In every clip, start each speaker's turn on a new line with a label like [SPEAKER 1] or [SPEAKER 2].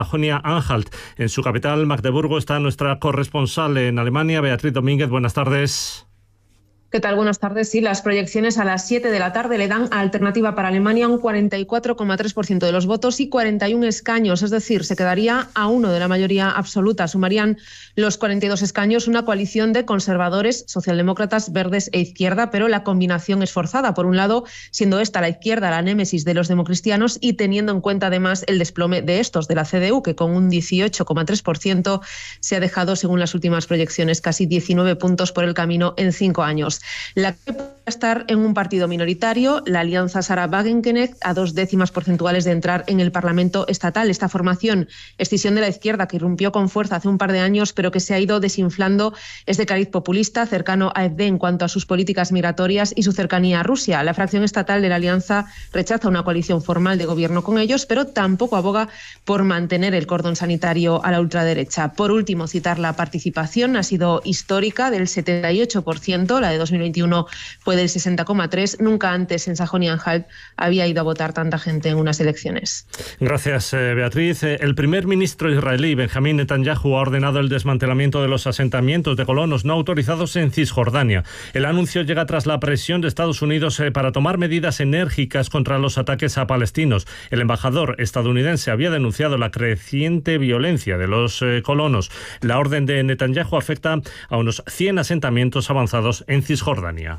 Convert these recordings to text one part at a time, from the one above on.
[SPEAKER 1] Sajonia-Anhalt. En su capital, Magdeburgo, está nuestra corresponsal en Alemania, Beatriz Domínguez. Buenas tardes.
[SPEAKER 2] ¿Qué tal? Buenas tardes. Sí, las proyecciones a las 7 de la tarde le dan a Alternativa para Alemania un 44,3% de los votos y 41 escaños, es decir, se quedaría a uno de la mayoría absoluta. Sumarían los 42 escaños una coalición de conservadores, socialdemócratas, verdes e izquierda, pero la combinación es forzada. Por un lado, siendo esta la izquierda la némesis de los democristianos y teniendo en cuenta además el desplome de estos, de la CDU, que con un 18,3% se ha dejado, según las últimas proyecciones, casi 19 puntos por el camino en 5 años. La que puede estar en un partido minoritario, la alianza Sarah Wagenknecht, a 2 décimas porcentuales de entrar en el Parlamento estatal. Esta formación, escisión de la izquierda, que irrumpió con fuerza hace un par de años, pero que se ha ido desinflando, es de cariz populista, cercano a AfD en cuanto a sus políticas migratorias y su cercanía a Rusia. La fracción estatal de la alianza rechaza una coalición formal de gobierno con ellos, pero tampoco aboga por mantener el cordón sanitario a la ultraderecha. Por último, citar la participación, ha sido histórica, del 78%, la de 2021 fue del 60,3%. Nunca antes en Sajonia-Anhalt había ido a votar tanta gente en unas elecciones.
[SPEAKER 1] Gracias, Beatriz. El primer ministro israelí, Benjamín Netanyahu, ha ordenado el desmantelamiento de los asentamientos de colonos no autorizados en Cisjordania. El anuncio llega tras la presión de Estados Unidos para tomar medidas enérgicas contra los ataques a palestinos. El embajador estadounidense había denunciado la creciente violencia de los colonos. La orden de Netanyahu afecta a unos 100 asentamientos avanzados en Cisjordania.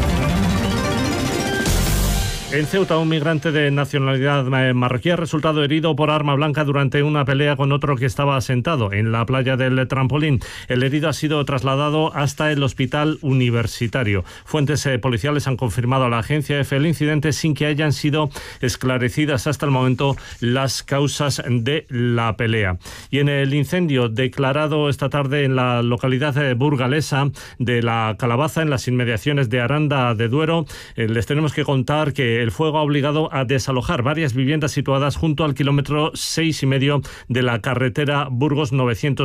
[SPEAKER 1] En Ceuta, un migrante de nacionalidad marroquí ha resultado herido por arma blanca durante una pelea con otro que estaba asentado en la playa del Trampolín. El herido ha sido trasladado hasta el hospital universitario. Fuentes policiales han confirmado a la agencia EFE el incidente sin que hayan sido esclarecidas hasta el momento las causas de la pelea. Y en el incendio declarado esta tarde en la localidad burgalesa de La Calabaza, en las inmediaciones de Aranda de Duero, les tenemos que contar que el fuego ha obligado a desalojar varias viviendas situadas junto al kilómetro 6,5 de la carretera Burgos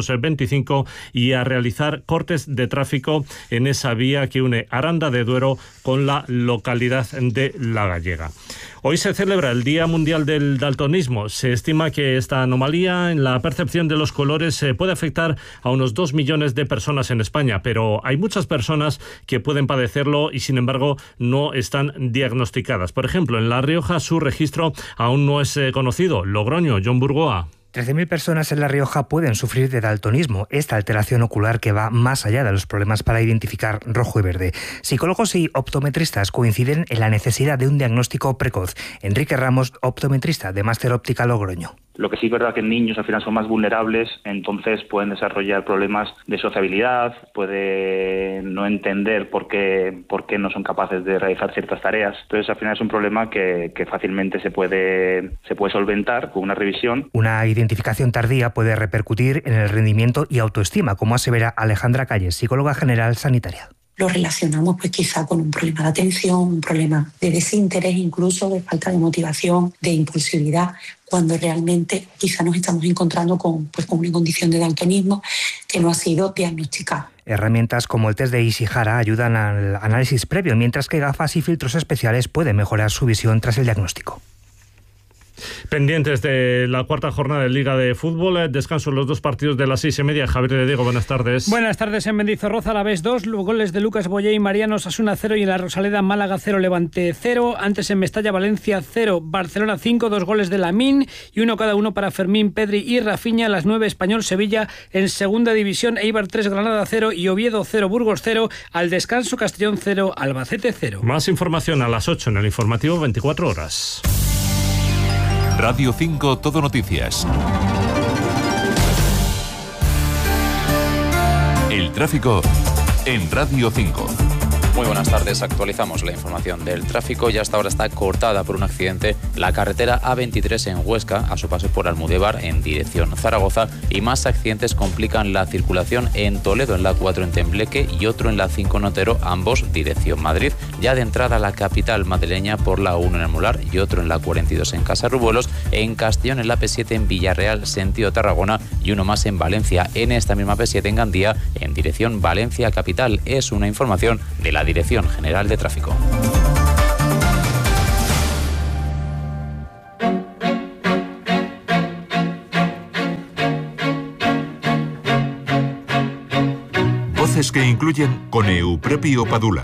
[SPEAKER 1] 925 y a realizar cortes de tráfico en esa vía que une Aranda de Duero con la localidad de La Gallega. Hoy se celebra el Día Mundial del Daltonismo. Se estima que esta anomalía en la percepción de los colores puede afectar a unos 2 millones de personas en España, pero hay muchas personas que pueden padecerlo y, sin embargo, no están diagnosticadas. Por ejemplo, en La Rioja su registro aún no es conocido. Logroño, John Burgoa.
[SPEAKER 3] 13.000 personas en La Rioja pueden sufrir de daltonismo, esta alteración ocular que va más allá de los problemas para identificar rojo y verde. Psicólogos y optometristas coinciden en la necesidad de un diagnóstico precoz. Enrique Ramos, optometrista de Máster Óptica Logroño.
[SPEAKER 4] Lo que sí es verdad que en niños al final son más vulnerables, entonces pueden desarrollar problemas de sociabilidad, pueden no entender por qué no son capaces de realizar ciertas tareas. Entonces al final es un problema que fácilmente se puede solventar con una revisión.
[SPEAKER 3] Una identificación tardía puede repercutir en el rendimiento y autoestima, como asevera Alejandra Calles, psicóloga general sanitaria.
[SPEAKER 5] Lo relacionamos pues quizá con un problema de atención, un problema de desinterés, incluso de falta de motivación, de impulsividad, cuando realmente quizá nos estamos encontrando con una condición de daltonismo que no ha sido diagnosticada.
[SPEAKER 3] Herramientas como el test de Ishihara ayudan al análisis previo, mientras que gafas y filtros especiales pueden mejorar su visión tras el diagnóstico.
[SPEAKER 1] Pendientes de la cuarta jornada de Liga de Fútbol, descanso en los 2 partidos de las 6:30. Javier de Diego, buenas tardes.
[SPEAKER 6] Buenas tardes. En Mendizorroza, Alavés 2, goles de Lucas Boyé y Mariano, Osasuna 0, y en la Rosaleda, Málaga 0, Levante 0. Antes en Mestalla, Valencia 0, Barcelona 5, 2 goles de Lamín y uno cada uno para Fermín, Pedri y Rafinha. A las 9, Español Sevilla en segunda división, Eibar 3, Granada 0 y Oviedo 0, Burgos 0. Al descanso, Castellón 0, Albacete 0.
[SPEAKER 1] Más información a las 8 en el informativo 24 horas.
[SPEAKER 7] Radio 5 Todo Noticias. El tráfico en Radio 5.
[SPEAKER 8] Muy buenas tardes, actualizamos la información del tráfico. Ya hasta ahora está cortada por un accidente la carretera A23 en Huesca, a su paso por Almudévar en dirección Zaragoza, y más accidentes complican la circulación en Toledo, en la 4 en Tembleque, y otro en la 5 en Otero, ambos dirección Madrid. Ya de entrada a la capital madrileña por la 1 en El Molar y otro en la 42 en Casarrubuelos, en Castellón en la P7 en Villarreal, sentido Tarragona, y uno más en Valencia, en esta misma P7 en Gandía, en dirección Valencia capital. Es una información de la Dirección General de Tráfico.
[SPEAKER 7] Voces que incluyen con Eupropio Padula.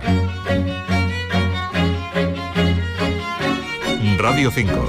[SPEAKER 7] Radio 5.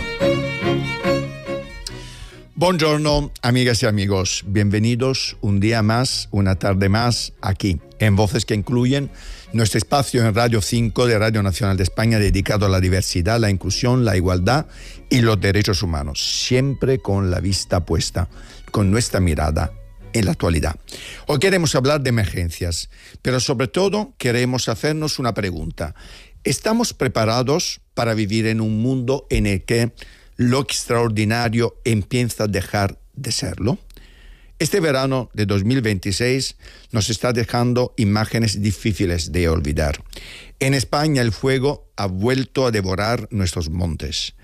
[SPEAKER 9] Buongiorno, amigas y amigos. Bienvenidos un día más, una tarde más, aquí, en Voces que incluyen, nuestro espacio en Radio 5 de Radio Nacional de España dedicado a la diversidad, la inclusión, la igualdad y los derechos humanos, siempre con la vista puesta, con nuestra mirada en la actualidad. Hoy queremos hablar de emergencias, pero sobre todo queremos hacernos una pregunta. ¿Estamos preparados para vivir en un mundo en el que lo extraordinario empieza a dejar de serlo? Este verano de 2026 nos está dejando imágenes difíciles de olvidar. En España el fuego ha vuelto a devorar nuestros montes.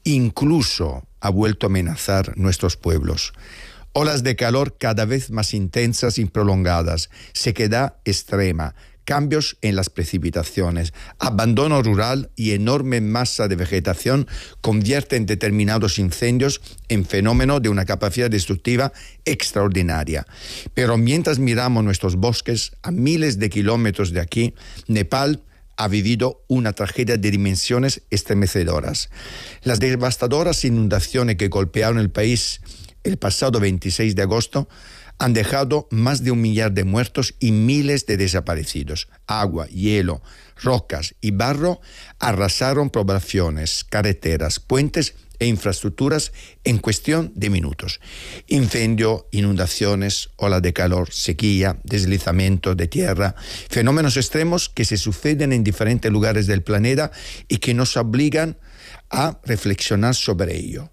[SPEAKER 9] Incluso ha vuelto a amenazar nuestros pueblos. Olas de calor cada vez más intensas y prolongadas, sequedad extrema, cambios en las precipitaciones, abandono rural y enorme masa de vegetación convierten determinados incendios en fenómeno de una capacidad destructiva extraordinaria. Pero mientras miramos nuestros bosques a miles de kilómetros de aquí, Nepal ha vivido una tragedia de dimensiones estremecedoras. Las devastadoras inundaciones que golpearon el país el pasado 26 de agosto han dejado más de 1 millar de muertos y miles de desaparecidos. Agua, hielo, rocas y barro arrasaron poblaciones, carreteras, puentes e infraestructuras en cuestión de minutos. Incendio, inundaciones, ola de calor, sequía, deslizamiento de tierra, fenómenos extremos que se suceden en diferentes lugares del planeta y que nos obligan a reflexionar sobre ello.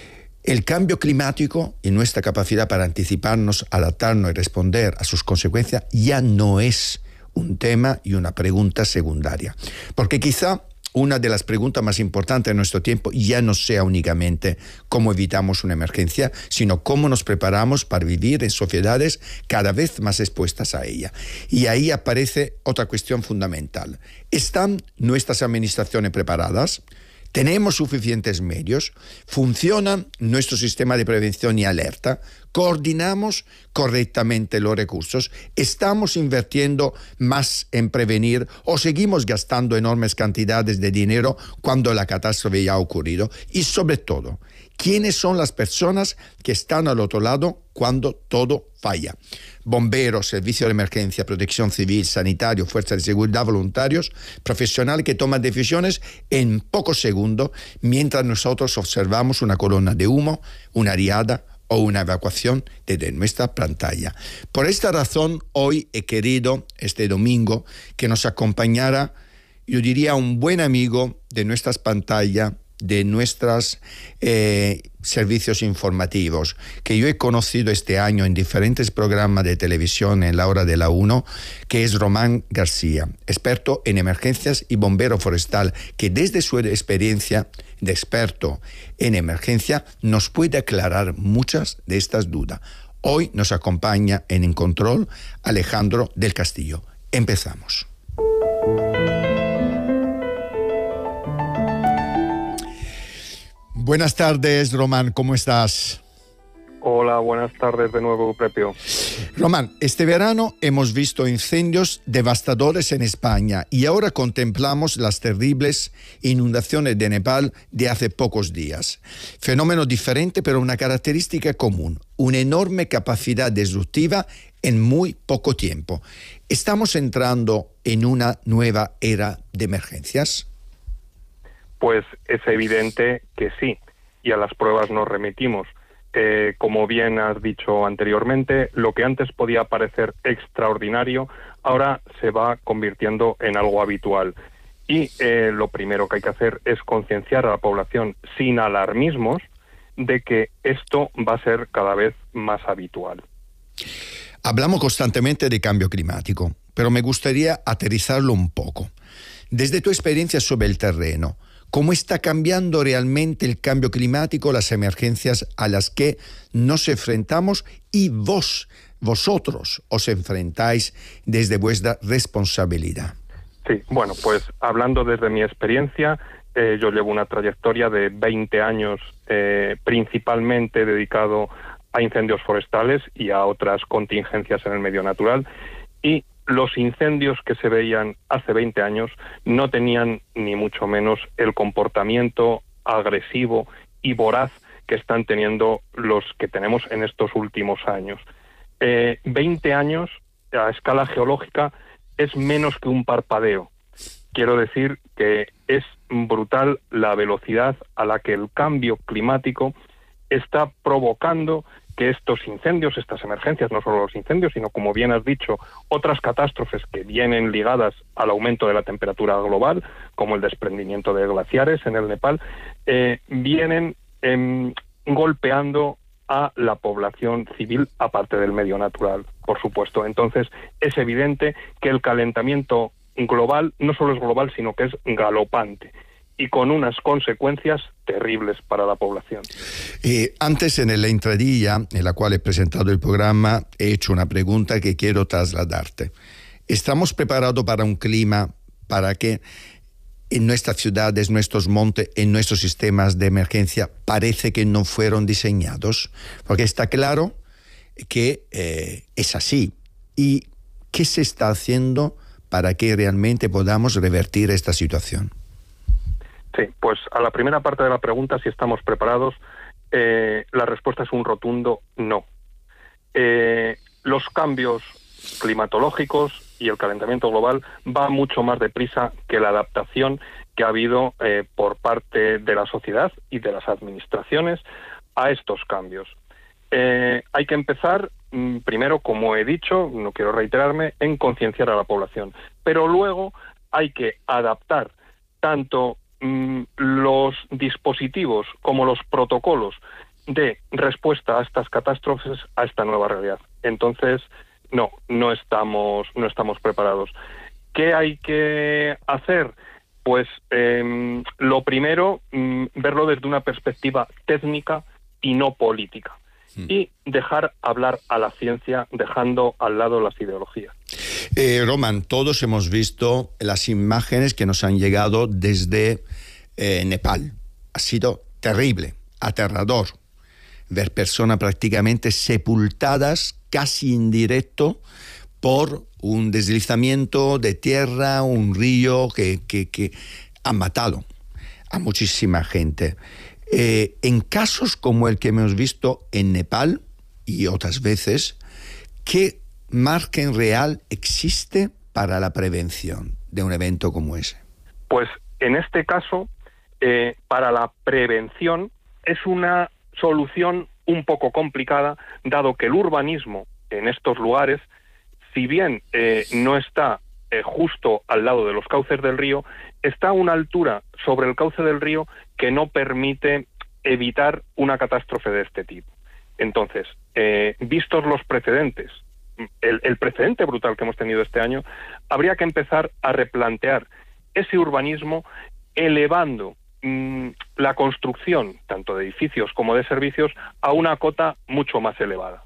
[SPEAKER 9] El cambio climático y nuestra capacidad para anticiparnos, adaptarnos y responder a sus consecuencias ya no es un tema y una pregunta secundaria. Porque quizá una de las preguntas más importantes de nuestro tiempo ya no sea únicamente cómo evitamos una emergencia, sino cómo nos preparamos para vivir en sociedades cada vez más expuestas a ella. Y ahí aparece otra cuestión fundamental. ¿Están nuestras administraciones preparadas? ¿Tenemos suficientes medios? ¿Funciona nuestro sistema de prevención y alerta? ¿Coordinamos correctamente los recursos? ¿Estamos invirtiendo más en prevenir o seguimos gastando enormes cantidades de dinero cuando la catástrofe ya ha ocurrido? Y sobre todo, ¿quiénes son las personas que están al otro lado cuando todo falla? Bomberos, servicio de emergencia, protección civil, sanitario, fuerzas de seguridad, voluntarios, profesionales que toman decisiones en pocos segundos mientras nosotros observamos una columna de humo, una riada o una evacuación desde nuestra pantalla. Por esta razón, hoy he querido, este domingo, que nos acompañara, yo diría, un buen amigo de nuestras pantallas, de nuestros servicios informativos, que yo he conocido este año en diferentes programas de televisión en la hora de la 1, que es Román García, experto en emergencias y bombero forestal, que desde su experiencia de experto en emergencia nos puede aclarar muchas de estas dudas. Hoy nos acompaña en control Alejandro del Castillo. Empezamos. Buenas tardes, Román, ¿cómo estás?
[SPEAKER 10] Hola, buenas tardes de nuevo, Eupropio.
[SPEAKER 9] Román, este verano hemos visto incendios devastadores en España y ahora contemplamos las terribles inundaciones de Nepal de hace pocos días. Fenómeno diferente, pero una característica común, una enorme capacidad destructiva en muy poco tiempo. ¿Estamos entrando en una nueva era de emergencias?
[SPEAKER 10] Pues es evidente que sí, y a las pruebas nos remitimos. Como bien has dicho anteriormente, lo que antes podía parecer extraordinario, ahora se va convirtiendo en algo habitual. Y lo primero que hay que hacer es concienciar a la población sin alarmismos de que esto va a ser cada vez más habitual.
[SPEAKER 9] Hablamos constantemente de cambio climático, pero me gustaría aterrizarlo un poco. Desde tu experiencia sobre el terreno, ¿cómo está cambiando realmente el cambio climático, las emergencias a las que nos enfrentamos y vosotros os enfrentáis desde vuestra responsabilidad?
[SPEAKER 10] Sí, bueno, pues hablando desde mi experiencia, yo llevo una trayectoria de 20 años principalmente dedicado a incendios forestales y a otras contingencias en el medio natural, y los incendios que se veían hace 20 años no tenían ni mucho menos el comportamiento agresivo y voraz que están teniendo los que tenemos en estos últimos años. 20 años a escala geológica es menos que un parpadeo. Quiero decir que es brutal la velocidad a la que el cambio climático está provocando que estos incendios, estas emergencias, no solo los incendios, sino, como bien has dicho, otras catástrofes que vienen ligadas al aumento de la temperatura global, como el desprendimiento de glaciares en el Nepal, vienen golpeando a la población civil, aparte del medio natural, por supuesto. Entonces, es evidente que el calentamiento global no solo es global, sino que es galopante, y con unas consecuencias terribles para la población.
[SPEAKER 9] Antes, en la entradilla en la cual he presentado el programa, he hecho una pregunta que quiero trasladarte. ¿Estamos preparados para un clima para que en nuestras ciudades, nuestros montes, en nuestros sistemas de emergencia parece que no fueron diseñados? Porque está claro que es así. ¿Y qué se está haciendo para que realmente podamos revertir esta situación?
[SPEAKER 10] Sí, pues a la primera parte de la pregunta, si estamos preparados, la respuesta es un rotundo no. Los cambios climatológicos y el calentamiento global va mucho más deprisa que la adaptación que ha habido por parte de la sociedad y de las administraciones a estos cambios. Hay que empezar, primero, como he dicho, no quiero reiterarme, en concienciar a la población, pero luego hay que adaptar tanto los dispositivos como los protocolos de respuesta a estas catástrofes a esta nueva realidad. Entonces, no estamos preparados. ¿Qué hay que hacer? Pues lo primero, verlo desde una perspectiva técnica y no política. Y dejar hablar a la ciencia, dejando al lado las ideologías.
[SPEAKER 9] Roman, todos hemos visto las imágenes que nos han llegado desde Nepal. Ha sido terrible, aterrador, ver personas prácticamente sepultadas casi en directo por un deslizamiento de tierra, un río que ha matado a muchísima gente. En casos como el que hemos visto en Nepal y otras veces, ¿qué margen real existe para la prevención de un evento como ese?
[SPEAKER 10] Pues en este caso, para la prevención es una solución un poco complicada, dado que el urbanismo en estos lugares, si bien no está justo al lado de los cauces del río, está a una altura sobre el cauce del río que no permite evitar una catástrofe de este tipo. Entonces, vistos los precedentes, el precedente brutal que hemos tenido este año, habría que empezar a replantear ese urbanismo elevando la construcción, tanto de edificios como de servicios, a una cota mucho más elevada.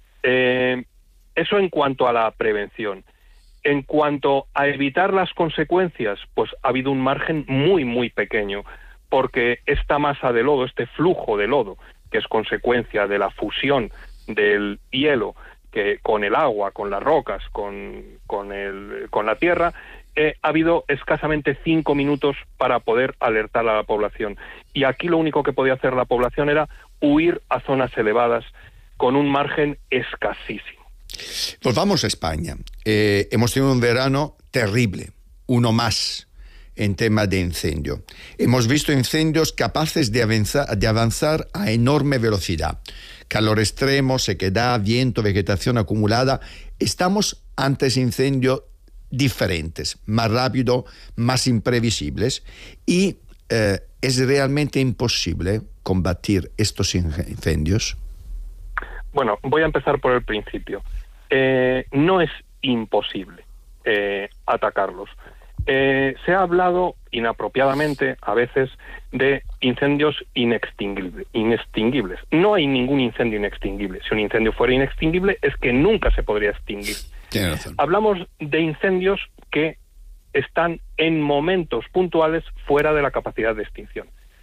[SPEAKER 10] Eso en cuanto a la prevención. En cuanto a evitar las consecuencias, pues ha habido un margen muy, muy pequeño, porque esta masa de lodo, este flujo de lodo, que es consecuencia de la fusión del hielo que con el agua, con las rocas, con la tierra, ha habido escasamente 5 minutos para poder alertar a la población. Y aquí lo único que podía hacer la población era huir a zonas elevadas con un margen escasísimo.
[SPEAKER 9] Pues vamos a España. Hemos tenido un verano terrible, uno más en tema de incendio. Hemos visto incendios capaces de avanzar a enorme velocidad. Calor extremo, sequedad, viento, vegetación acumulada. Estamos ante incendios diferentes, más rápidos, más imprevisibles, y es realmente imposible combatir estos incendios.
[SPEAKER 10] Bueno, voy a empezar por el principio. No es imposible atacarlos. Se ha hablado inapropiadamente a veces de incendios inextinguibles. No hay ningún incendio inextinguible. Si un incendio fuera inextinguible, es que nunca se podría extinguir.
[SPEAKER 9] Tiene razón.
[SPEAKER 10] Hablamos de incendios que están en momentos puntuales fuera de la capacidad de extinción.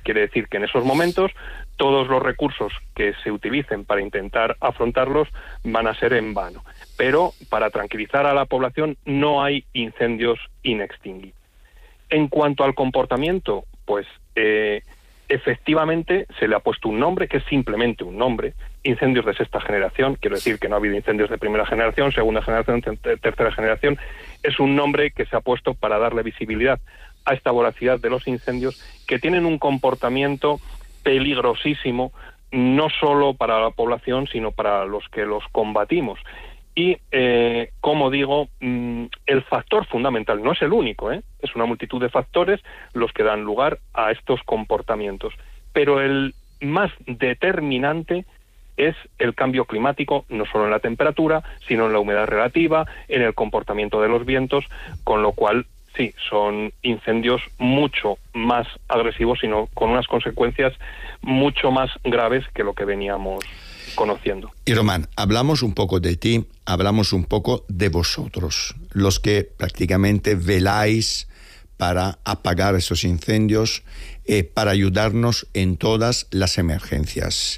[SPEAKER 10] Quiere decir que en esos momentos todos los recursos que se utilicen para intentar afrontarlos van a ser en vano. Pero para tranquilizar a la población, no hay incendios inextinguibles. En cuanto al comportamiento, pues efectivamente se le ha puesto un nombre, que es simplemente un nombre, incendios de sexta generación. Quiero decir que no ha habido incendios de primera generación, segunda generación, tercera generación. Es un nombre que se ha puesto para darle visibilidad a esta voracidad de los incendios, que tienen un comportamiento peligrosísimo, no solo para la población, sino para los que los combatimos. Y, como digo, el factor fundamental, no es el único, es una multitud de factores los que dan lugar a estos comportamientos. Pero el más determinante es el cambio climático, no solo en la temperatura, sino en la humedad relativa, en el comportamiento de los vientos, con lo cual, sí, son incendios mucho más agresivos, sino con unas consecuencias mucho más graves que lo que veníamos conociendo.
[SPEAKER 9] Y Román, hablamos un poco de ti, hablamos un poco de vosotros, los que prácticamente veláis para apagar esos incendios, para ayudarnos en todas las emergencias.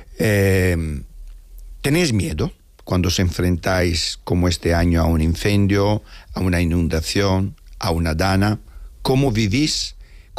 [SPEAKER 9] ¿Tenéis miedo cuando os enfrentáis, como este año, a un incendio, a una inundación, a una dana? ¿Cómo vives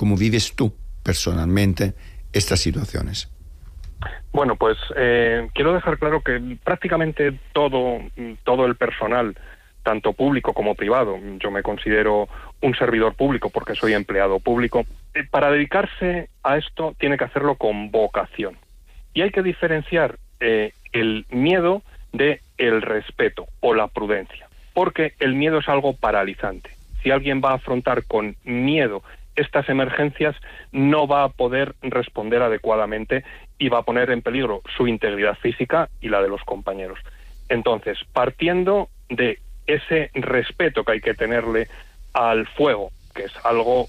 [SPEAKER 9] tú personalmente estas situaciones?
[SPEAKER 10] Bueno, pues quiero dejar claro que prácticamente todo el personal, tanto público como privado, yo me considero un servidor público porque soy empleado público, para dedicarse a esto tiene que hacerlo con vocación. Y hay que diferenciar el miedo de el respeto o la prudencia, porque el miedo es algo paralizante. Si alguien va a afrontar con miedo estas emergencias, no va a poder responder adecuadamente y va a poner en peligro su integridad física y la de los compañeros. Entonces, partiendo de ese respeto que hay que tenerle al fuego, que es algo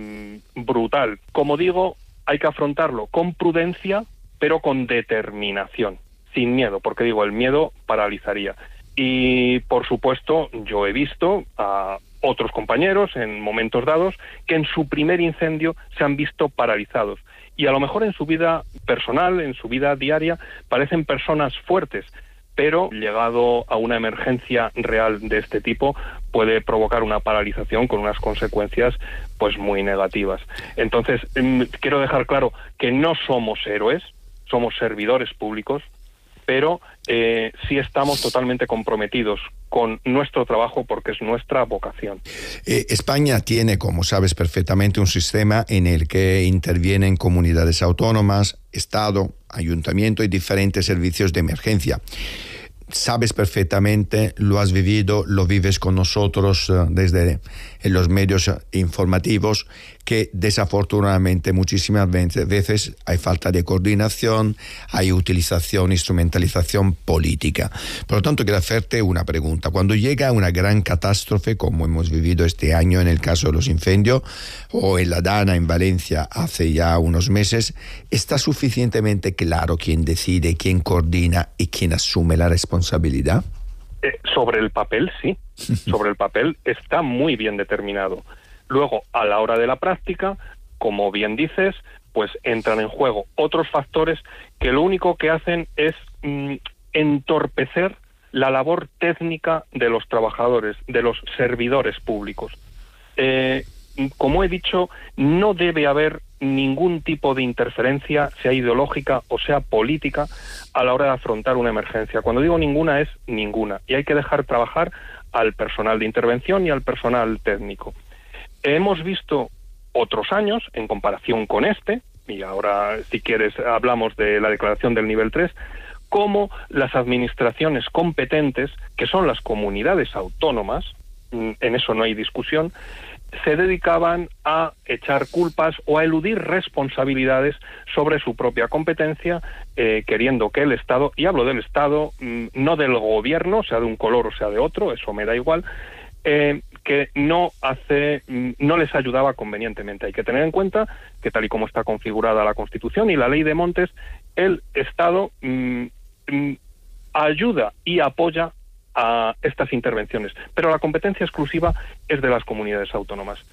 [SPEAKER 10] brutal, como digo, hay que afrontarlo con prudencia, pero con determinación, sin miedo, porque digo, el miedo paralizaría. Y, por supuesto, yo he visto a otros compañeros en momentos dados que en su primer incendio se han visto paralizados. Y a lo mejor en su vida personal, en su vida diaria, parecen personas fuertes, pero llegado a una emergencia real de este tipo puede provocar una paralización con unas consecuencias pues muy negativas. Entonces, quiero dejar claro que no somos héroes, somos servidores públicos, pero sí estamos totalmente comprometidos con nuestro trabajo porque es nuestra vocación.
[SPEAKER 9] España tiene, como sabes perfectamente, un sistema en el que intervienen comunidades autónomas, Estado, ayuntamiento y diferentes servicios de emergencia. Sabes perfectamente, lo has vivido, lo vives con nosotros desde los medios informativos, que desafortunadamente muchísimas veces hay falta de coordinación, hay utilización, instrumentalización política. Por lo tanto, quiero hacerte una pregunta. Cuando llega una gran catástrofe, como hemos vivido este año en el caso de los incendios, o en la Dana en Valencia hace ya unos meses, ¿está suficientemente claro quién decide, quién coordina y quién asume la responsabilidad?
[SPEAKER 10] Sobre el papel, sí. Sobre el papel está muy bien determinado. Luego, a la hora de la práctica, como bien dices, pues entran en juego otros factores que lo único que hacen es entorpecer la labor técnica de los trabajadores, de los servidores públicos. Como he dicho, no debe haber ningún tipo de interferencia, sea ideológica o sea política, a la hora de afrontar una emergencia. Cuando digo ninguna, es ninguna. Y hay que dejar trabajar al personal de intervención y al personal técnico. Hemos visto otros años, en comparación con este, y ahora, si quieres, hablamos de la declaración del nivel 3, cómo las administraciones competentes, que son las comunidades autónomas, en eso no hay discusión, se dedicaban a echar culpas o a eludir responsabilidades sobre su propia competencia, queriendo que el Estado, y hablo del Estado, no del gobierno, sea de un color o sea de otro, eso me da igual, que no les ayudaba convenientemente. Hay que tener en cuenta que, tal y como está configurada la Constitución y la Ley de Montes, el Estado ayuda y apoya a estas intervenciones, pero la competencia exclusiva es de las comunidades autónomas.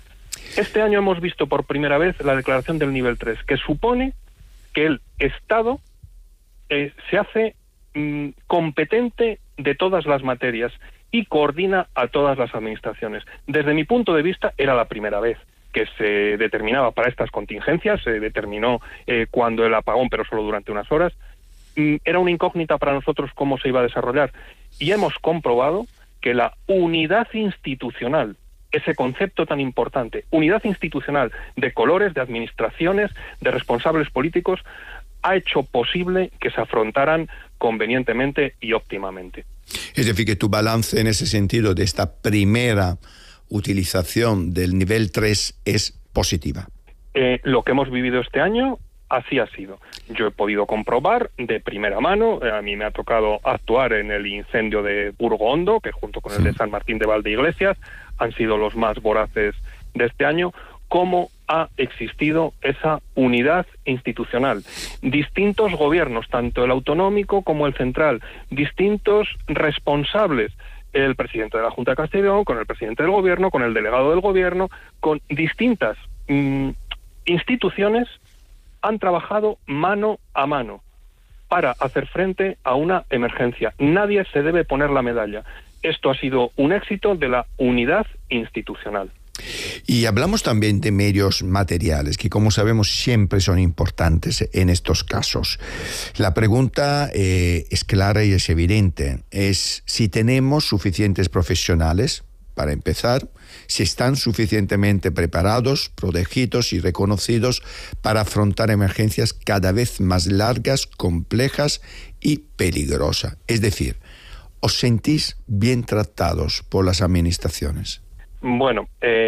[SPEAKER 10] Este año hemos visto por primera vez la declaración del nivel 3, que supone que el Estado se hace competente de todas las materias y coordina a todas las administraciones. Desde mi punto de vista, era la primera vez que se determinaba para estas contingencias, se determinó cuando el apagón, pero solo durante unas horas. Era una incógnita para nosotros cómo se iba a desarrollar. Y hemos comprobado que la unidad institucional, ese concepto tan importante, unidad institucional de colores, de administraciones, de responsables políticos, ha hecho posible que se afrontaran convenientemente y óptimamente.
[SPEAKER 9] Es decir, que tu balance en ese sentido de esta primera utilización del nivel 3 es positiva.
[SPEAKER 10] Lo que hemos vivido este año así ha sido. Yo he podido comprobar de primera mano, a mí me ha tocado actuar en el incendio de Burgo Hondo, que junto con el de San Martín de Valdeiglesias han sido los más voraces de este año, cómo ha existido esa unidad institucional. Distintos gobiernos, tanto el autonómico como el central, distintos responsables, el presidente de la Junta de Castilla y León, con el presidente del gobierno, con el delegado del gobierno, con distintas instituciones, han trabajado mano a mano para hacer frente a una emergencia. Nadie se debe poner la medalla. Esto ha sido un éxito de la unidad institucional.
[SPEAKER 9] Y hablamos también de medios materiales, que como sabemos siempre son importantes en estos casos. La pregunta es clara y es evidente. Es si tenemos suficientes profesionales, para empezar, si están suficientemente preparados, protegidos y reconocidos para afrontar emergencias cada vez más largas, complejas y peligrosas. Es decir, ¿os sentís bien tratados por las administraciones?
[SPEAKER 10] Bueno,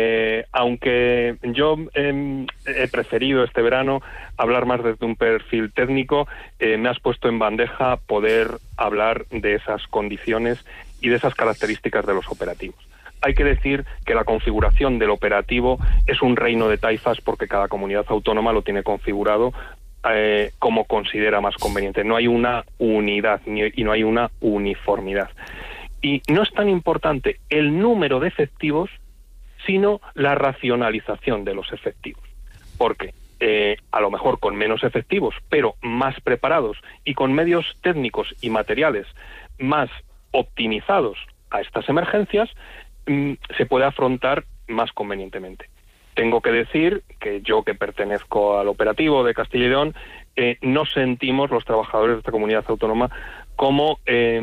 [SPEAKER 10] aunque yo he preferido este verano hablar más desde un perfil técnico, me has puesto en bandeja poder hablar de esas condiciones y de esas características de los operativos. Hay que decir que la configuración del operativo es un reino de taifas porque cada comunidad autónoma lo tiene configurado como considera más conveniente. No hay una unidad y no hay una uniformidad. Y no es tan importante el número de efectivos, sino la racionalización de los efectivos. Porque a lo mejor con menos efectivos, pero más preparados y con medios técnicos y materiales más optimizados a estas emergencias, se puede afrontar más convenientemente. Tengo que decir que yo, que pertenezco al operativo de Castilla y León, no sentimos los trabajadores de esta comunidad autónoma como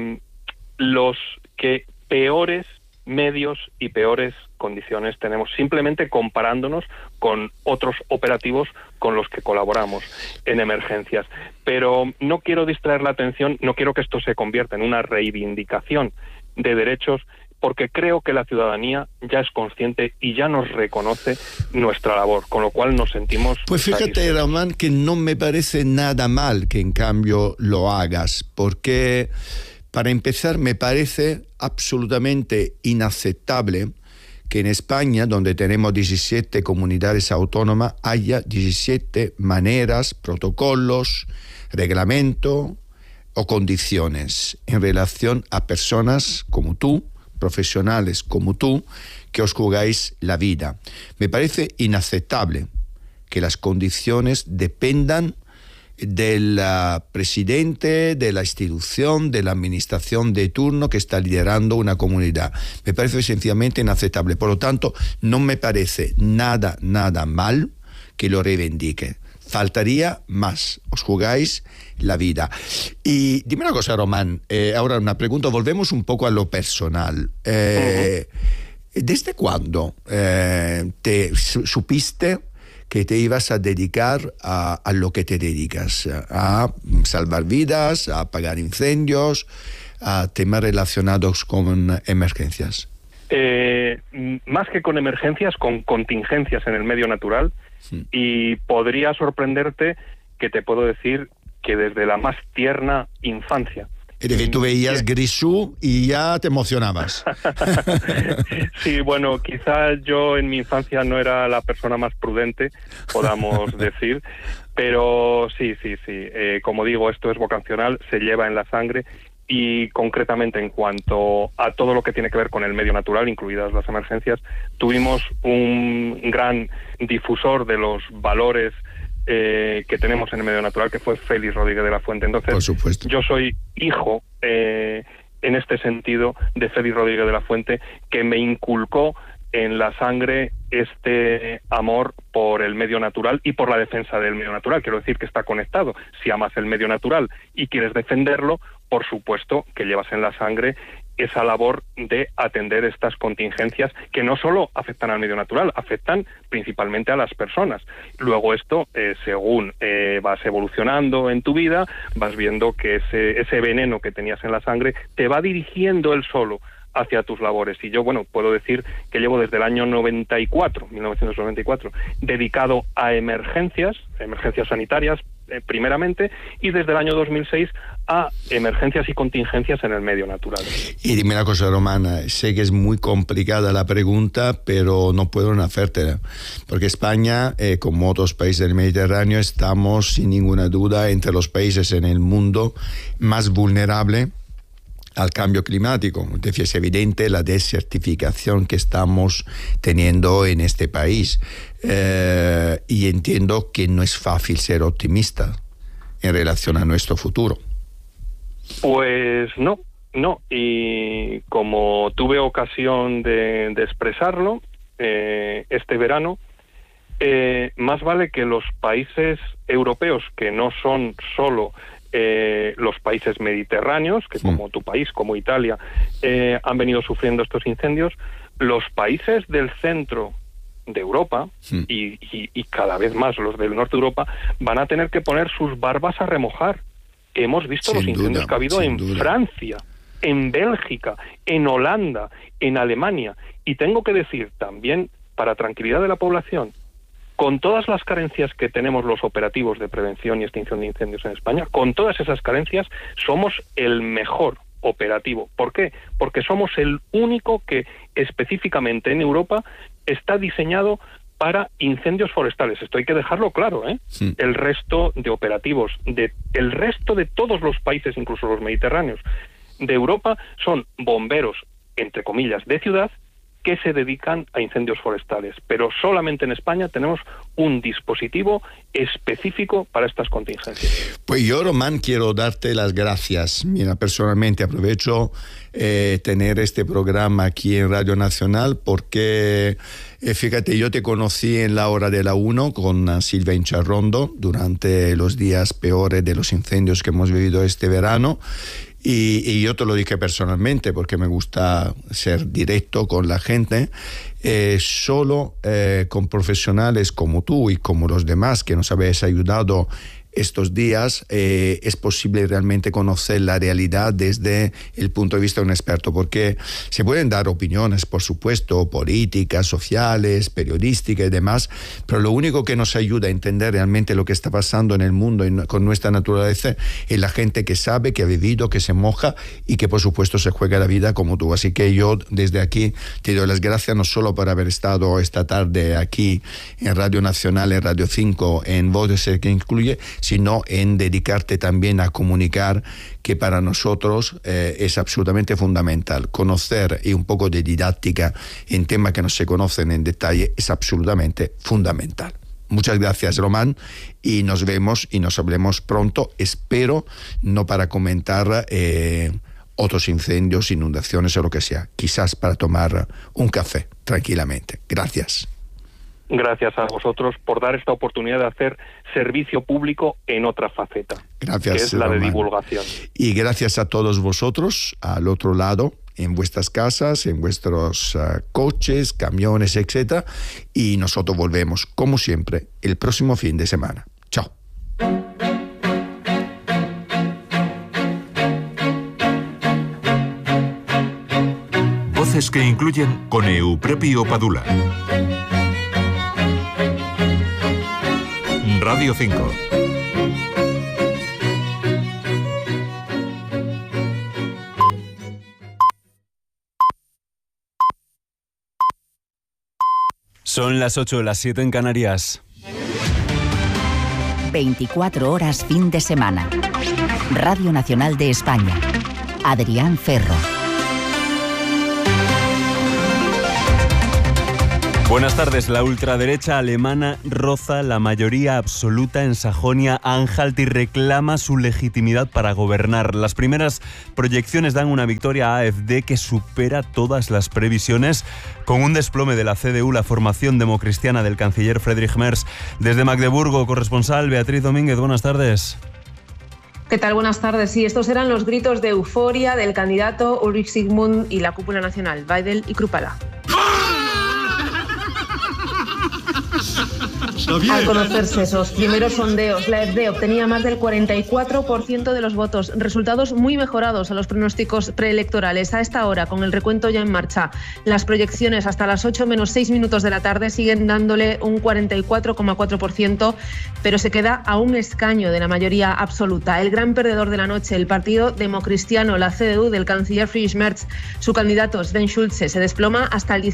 [SPEAKER 10] los que peores medios y peores condiciones tenemos, simplemente comparándonos con otros operativos con los que colaboramos en emergencias. Pero no quiero distraer la atención, no quiero que esto se convierta en una reivindicación de derechos, porque creo que la ciudadanía ya es consciente y ya nos reconoce nuestra labor, con lo cual nos sentimos...
[SPEAKER 9] Pues fíjate, Román, que no me parece nada mal que en cambio lo hagas, porque para empezar me parece absolutamente inaceptable que en España, donde tenemos 17 comunidades autónomas, haya 17 maneras, protocolos, reglamento o condiciones en relación a personas como tú, profesionales como tú, que os jugáis la vida. Me parece inaceptable que las condiciones dependan del presidente, de la institución, de la administración de turno que está liderando una comunidad. Me parece sencillamente inaceptable. Por lo tanto, no me parece nada mal que lo reivindique. Faltaría más. Os jugáis la vida. Y dime una cosa, Román. Ahora una pregunta. Volvemos un poco a lo personal. ¿Desde cuándo te supiste que te ibas a dedicar a lo que te dedicas? A salvar vidas, a apagar incendios, a temas relacionados con emergencias.
[SPEAKER 10] Más que con emergencias, con contingencias en el medio natural. Y podría sorprenderte que te puedo decir que desde la más tierna infancia.
[SPEAKER 9] Es decir, tú veías Grisú y ya te emocionabas.
[SPEAKER 10] Sí, bueno, quizás yo en mi infancia no era la persona más prudente, podamos decir, pero sí. Como digo, esto es vocacional, se lleva en la sangre y concretamente en cuanto a todo lo que tiene que ver con el medio natural, incluidas las emergencias, tuvimos un gran difusor de los valores que tenemos en el medio natural, que fue Félix Rodríguez de la Fuente. Entonces,
[SPEAKER 9] por supuesto,
[SPEAKER 10] yo soy hijo, en este sentido, de Félix Rodríguez de la Fuente, que me inculcó en la sangre este amor por el medio natural y por la defensa del medio natural. Quiero decir que está conectado. Si amas el medio natural y quieres defenderlo, por supuesto que llevas en la sangre esa labor de atender estas contingencias que no solo afectan al medio natural, afectan principalmente a las personas. Luego esto, según vas evolucionando en tu vida, vas viendo que ese veneno que tenías en la sangre te va dirigiendo él solo hacia tus labores. Y yo, bueno, puedo decir que llevo desde el año 1994, dedicado a emergencias sanitarias, primeramente, y desde el año 2006 a emergencias y contingencias en el medio natural.
[SPEAKER 9] Y dime una cosa, Román, sé que es muy complicada la pregunta, pero no puedo no hacértela, porque España, como otros países del Mediterráneo, estamos sin ninguna duda entre los países en el mundo más vulnerables al cambio climático. Es decir, es evidente la desertificación que estamos teniendo en este país. Y entiendo que no es fácil ser optimista en relación a nuestro futuro.
[SPEAKER 10] Pues no. Y como tuve ocasión de expresarlo este verano, más vale que los países europeos, que no son solo los países mediterráneos, que como tu país, como Italia, han venido sufriendo estos incendios, los países del centro de Europa y cada vez más los del norte de Europa van a tener que poner sus barbas a remojar. Hemos visto los incendios que ha habido en Francia, en Bélgica, en Holanda, en Alemania. Y tengo que decir también, para tranquilidad de la población, con todas las carencias que tenemos los operativos de prevención y extinción de incendios en España, con todas esas carencias, somos el mejor operativo. ¿Por qué? Porque somos el único que específicamente en Europa está diseñado para incendios forestales. Esto hay que dejarlo claro, ¿eh? Sí. El resto de operativos, el resto de todos los países, incluso los mediterráneos, de Europa, son bomberos, entre comillas, de ciudad, que se dedican a incendios forestales. Pero solamente en España tenemos un dispositivo específico para estas contingencias.
[SPEAKER 9] Pues yo, Román, quiero darte las gracias. Mira, personalmente aprovecho tener este programa aquí en Radio Nacional porque, fíjate, yo te conocí en la hora de la 1 con Silvia Incharrondo durante los días peores de los incendios que hemos vivido este verano. Y yo te lo dije personalmente porque me gusta ser directo con la gente. Solo con profesionales como tú y como los demás que nos habéis ayudado estos días es posible realmente conocer la realidad desde el punto de vista de un experto, porque se pueden dar opiniones, por supuesto, políticas, sociales, periodísticas y demás, pero lo único que nos ayuda a entender realmente lo que está pasando en el mundo y con nuestra naturaleza es la gente que sabe, que ha vivido, que se moja y que por supuesto se juega la vida como tú. Así que yo desde aquí te doy las gracias no solo por haber estado esta tarde aquí en Radio Nacional, en Radio 5, en Voces que Incluye, sino en dedicarte también a comunicar que para nosotros es absolutamente fundamental. Conocer y un poco de didáctica en temas que no se conocen en detalle es absolutamente fundamental. Muchas gracias, Román, y nos vemos y nos hablemos pronto, espero, no para comentar otros incendios, inundaciones o lo que sea, quizás para tomar un café tranquilamente. Gracias.
[SPEAKER 10] Gracias a vosotros por dar esta oportunidad de hacer servicio público en otra faceta,
[SPEAKER 9] gracias,
[SPEAKER 10] que es la
[SPEAKER 9] Román,
[SPEAKER 10] de divulgación.
[SPEAKER 9] Y gracias a todos vosotros al otro lado, en vuestras casas, en vuestros coches, camiones, etc. Y nosotros volvemos, como siempre, el próximo fin de semana. Chao.
[SPEAKER 7] Voces que incluyen con Euprepio Padula. Radio 5.
[SPEAKER 11] Son las 8, las 7 en Canarias.
[SPEAKER 12] 24 horas fin de semana. Radio Nacional de España. Adrián Ferro.
[SPEAKER 11] Buenas tardes. La ultraderecha alemana roza la mayoría absoluta en Sajonia-Anhalt y reclama su legitimidad para gobernar. Las primeras proyecciones dan una victoria a AfD que supera todas las previsiones, con un desplome de la CDU, la formación democristiana del canciller Friedrich Merz. Desde Magdeburgo, corresponsal Beatriz Domínguez, buenas tardes.
[SPEAKER 2] ¿Qué tal? Buenas tardes. Sí, estos eran los gritos de euforia del candidato Ulrich Sigmund y la cúpula nacional, Weidel y Krupala. Al conocerse esos primeros sondeos, la AfD obtenía más del 44% de los votos, resultados muy mejorados a los pronósticos preelectorales. A esta hora, con el recuento ya en marcha, las proyecciones hasta las 8 menos 6 minutos de la tarde siguen dándole un 44,4%, pero se queda a un escaño de la mayoría absoluta. El gran perdedor de la noche, el partido democristiano, la CDU del canciller Friedrich Merz, su candidato Sven Schulze, se desploma hasta el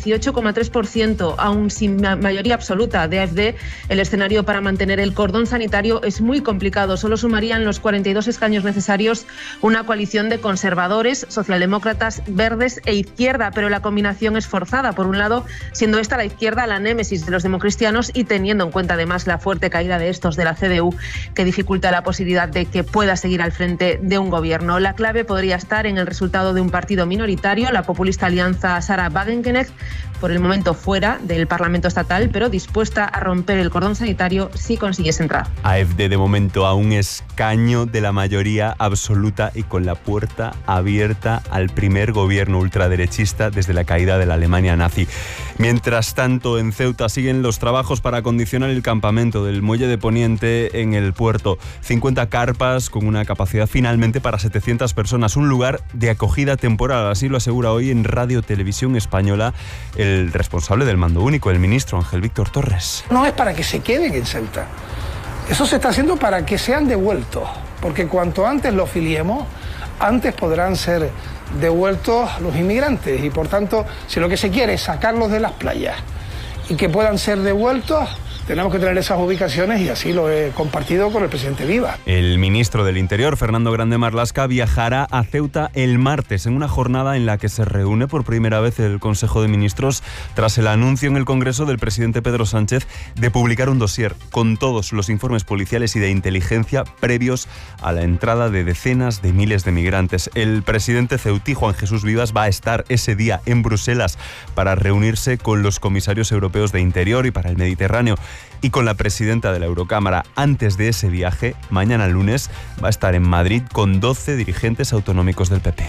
[SPEAKER 2] 18,3%, aún sin mayoría absoluta de AfD. El escenario para mantener el cordón sanitario es muy complicado. Solo sumarían los 42 escaños necesarios una coalición de conservadores, socialdemócratas, verdes e izquierda, pero la combinación es forzada. Por un lado, siendo esta la izquierda la némesis de los democristianos y teniendo en cuenta además la fuerte caída de estos de la CDU, que dificulta la posibilidad de que pueda seguir al frente de un gobierno. La clave podría estar en el resultado de un partido minoritario, la populista alianza Sarah Wagenknecht, por el momento fuera del Parlamento estatal, pero dispuesta a romper el cordón sanitario si consiguiese entrar.
[SPEAKER 11] AfD de momento a un escaño de la mayoría absoluta y con la puerta abierta al primer gobierno ultraderechista desde la caída de la Alemania nazi. Mientras tanto, en Ceuta siguen los trabajos para acondicionar el campamento del muelle de Poniente en el puerto. 50 carpas con una capacidad finalmente para 700 personas, un lugar de acogida temporal, así lo asegura hoy en Radio Televisión Española el responsable del mando único, el ministro Ángel Víctor Torres.
[SPEAKER 13] No es para que se queden en Ceuta, eso se está haciendo para que sean devueltos, porque cuanto antes los filiemos, antes podrán ser devueltos los inmigrantes y por tanto, si lo que se quiere es sacarlos de las playas y que puedan ser devueltos, tenemos que tener esas ubicaciones y así lo he compartido con el presidente Viva.
[SPEAKER 11] El ministro del Interior, Fernando Grande Marlaska, viajará a Ceuta el martes en una jornada en la que se reúne por primera vez el Consejo de Ministros tras el anuncio en el Congreso del presidente Pedro Sánchez de publicar un dossier con todos los informes policiales y de inteligencia previos a la entrada de decenas de miles de migrantes. El presidente ceutí, Juan Jesús Vivas, va a estar ese día en Bruselas para reunirse con los comisarios europeos de Interior y para el Mediterráneo y con la presidenta de la Eurocámara. Antes de ese viaje, mañana lunes, va a estar en Madrid con 12 dirigentes autonómicos del PP.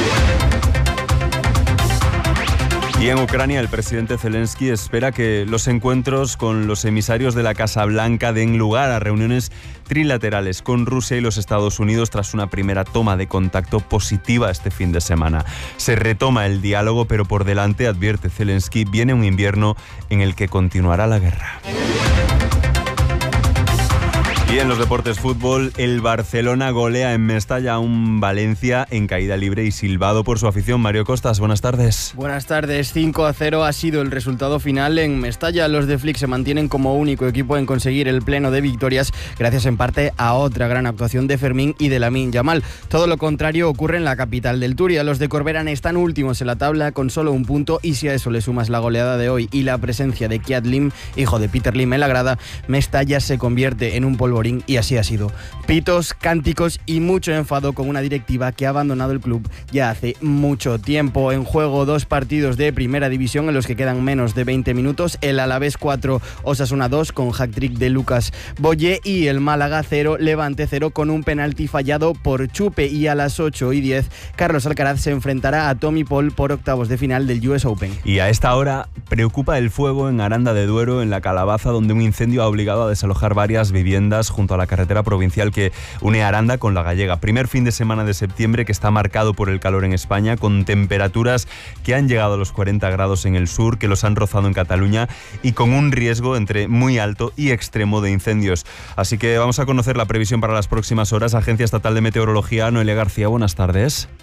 [SPEAKER 11] Y en Ucrania, el presidente Zelensky espera que los encuentros con los emisarios de la Casa Blanca den lugar a reuniones trilaterales con Rusia y los Estados Unidos tras una primera toma de contacto positiva este fin de semana. Se retoma el diálogo, pero por delante, advierte Zelensky, viene un invierno en el que continuará la guerra. Y en los deportes fútbol, el Barcelona golea en Mestalla a un Valencia en caída libre y silbado por su afición. Mario Costas, buenas tardes.
[SPEAKER 14] Buenas tardes. 5-0 ha sido el resultado final en Mestalla. Los de Flick se mantienen como único equipo en conseguir el pleno de victorias, gracias en parte a otra gran actuación de Fermín y de Lamine Yamal. Todo lo contrario ocurre en la capital del Turia. Los de Corberán están últimos en la tabla con solo un punto, y si a eso le sumas la goleada de hoy y la presencia de Kiat Lim, hijo de Peter Lim, en la grada, Mestalla se convierte en un polvorín. Y así ha sido. Pitos, cánticos y mucho enfado con una directiva que ha abandonado el club ya hace mucho tiempo. En juego 2 partidos de primera división en los que quedan menos de 20 minutos. El Alavés 4, Osasuna 2 con hat-trick de Lucas Boye, y el Málaga 0, Levante 0 con un penalti fallado por Chupe. Y a las 8:10, Carlos Alcaraz se enfrentará a Tommy Paul por octavos de final del US Open.
[SPEAKER 11] Y a esta hora preocupa el fuego en Aranda de Duero, en la Calabaza, donde un incendio ha obligado a desalojar varias viviendas junto a la carretera provincial que une Aranda con La Gallega. Primer fin de semana de septiembre que está marcado por el calor en España, con temperaturas que han llegado a los 40 grados en el sur, que los han rozado en Cataluña, y con un riesgo entre muy alto y extremo de incendios. Así que vamos a conocer la previsión para las próximas horas. Agencia Estatal de Meteorología, Noelia García, buenas tardes.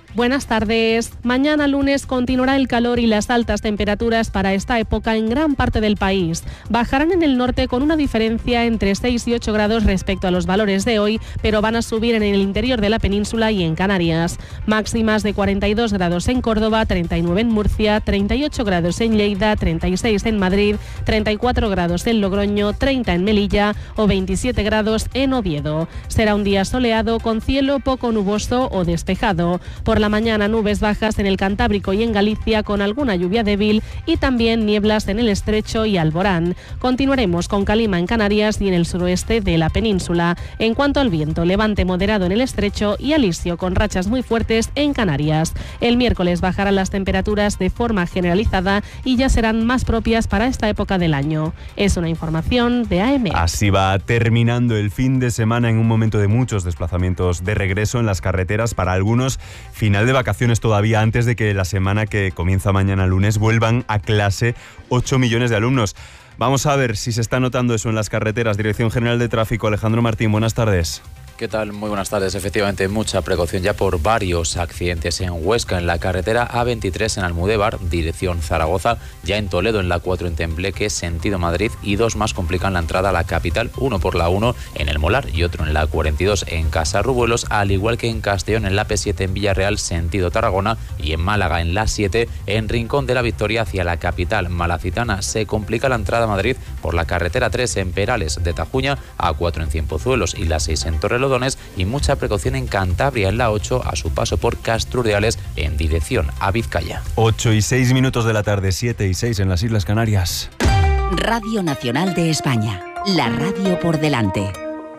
[SPEAKER 12] Buenas tardes. Mañana lunes continuará el calor y las altas temperaturas para esta época en gran parte del país. Bajarán en el norte con una diferencia entre 6 y 8 grados respecto a los valores de hoy, pero van a subir en el interior de la península y en Canarias. Máximas de 42 grados en Córdoba, 39 en Murcia, 38 grados en Lleida, 36 en Madrid, 34 grados en Logroño, 30 en Melilla o 27 grados en Oviedo. Será un día soleado con cielo poco nuboso o despejado. Por la mañana nubes bajas en el Cantábrico y en Galicia con alguna lluvia débil y también nieblas en el Estrecho y Alborán. Continuaremos con calima en Canarias y en el suroeste de la península. En cuanto al viento, levante moderado en el Estrecho y alisio con rachas muy fuertes en Canarias. El miércoles bajarán las temperaturas de forma generalizada y ya serán más propias para esta época del año. Es una información de AM.
[SPEAKER 11] Así va terminando el fin de semana en un momento de muchos desplazamientos de regreso en las carreteras para algunos. Final de vacaciones todavía antes de que la semana que comienza mañana lunes vuelvan a clase 8 millones de alumnos. Vamos a ver si se está notando eso en las carreteras. Dirección General de Tráfico, Alejandro Martín, buenas tardes.
[SPEAKER 8] ¿Qué tal? Muy buenas tardes. Efectivamente, mucha precaución ya por varios accidentes en Huesca, en la carretera A23 en Almudévar, dirección Zaragoza, ya en Toledo en la 4 en Tembleque, sentido Madrid, y dos más complican la entrada a la capital, uno por la 1 en El Molar y otro en la 42 en Casarrubuelos, al igual que en Castellón en la P7 en Villarreal, sentido Tarragona, y en Málaga en la 7 en Rincón de la Victoria hacia la capital malacitana. Se complica la entrada a Madrid por la carretera 3 en Perales de Tajuña, A4 en Cienpozuelos y la 6 en Torrelodones, y mucha precaución en Cantabria en la 8 a su paso por Castrureales en dirección a Vizcaya.
[SPEAKER 11] 8 y 6 minutos de la tarde, 7 y 6 en las Islas Canarias.
[SPEAKER 15] Radio Nacional de España, la radio por delante.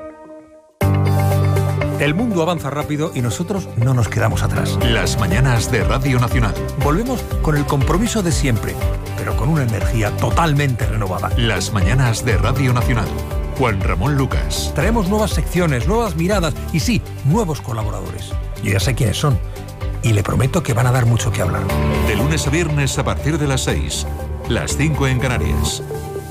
[SPEAKER 16] El mundo avanza rápido y nosotros no nos quedamos atrás.
[SPEAKER 7] Las mañanas de Radio Nacional.
[SPEAKER 16] Volvemos con el compromiso de siempre, pero con una energía totalmente renovada.
[SPEAKER 7] Las mañanas de Radio Nacional. Juan Ramón Lucas.
[SPEAKER 16] Traemos nuevas secciones, nuevas miradas y sí, nuevos colaboradores. Yo ya sé quiénes son y le prometo que van a dar mucho que hablar.
[SPEAKER 7] De lunes a viernes a partir de las 6, las 5 en Canarias.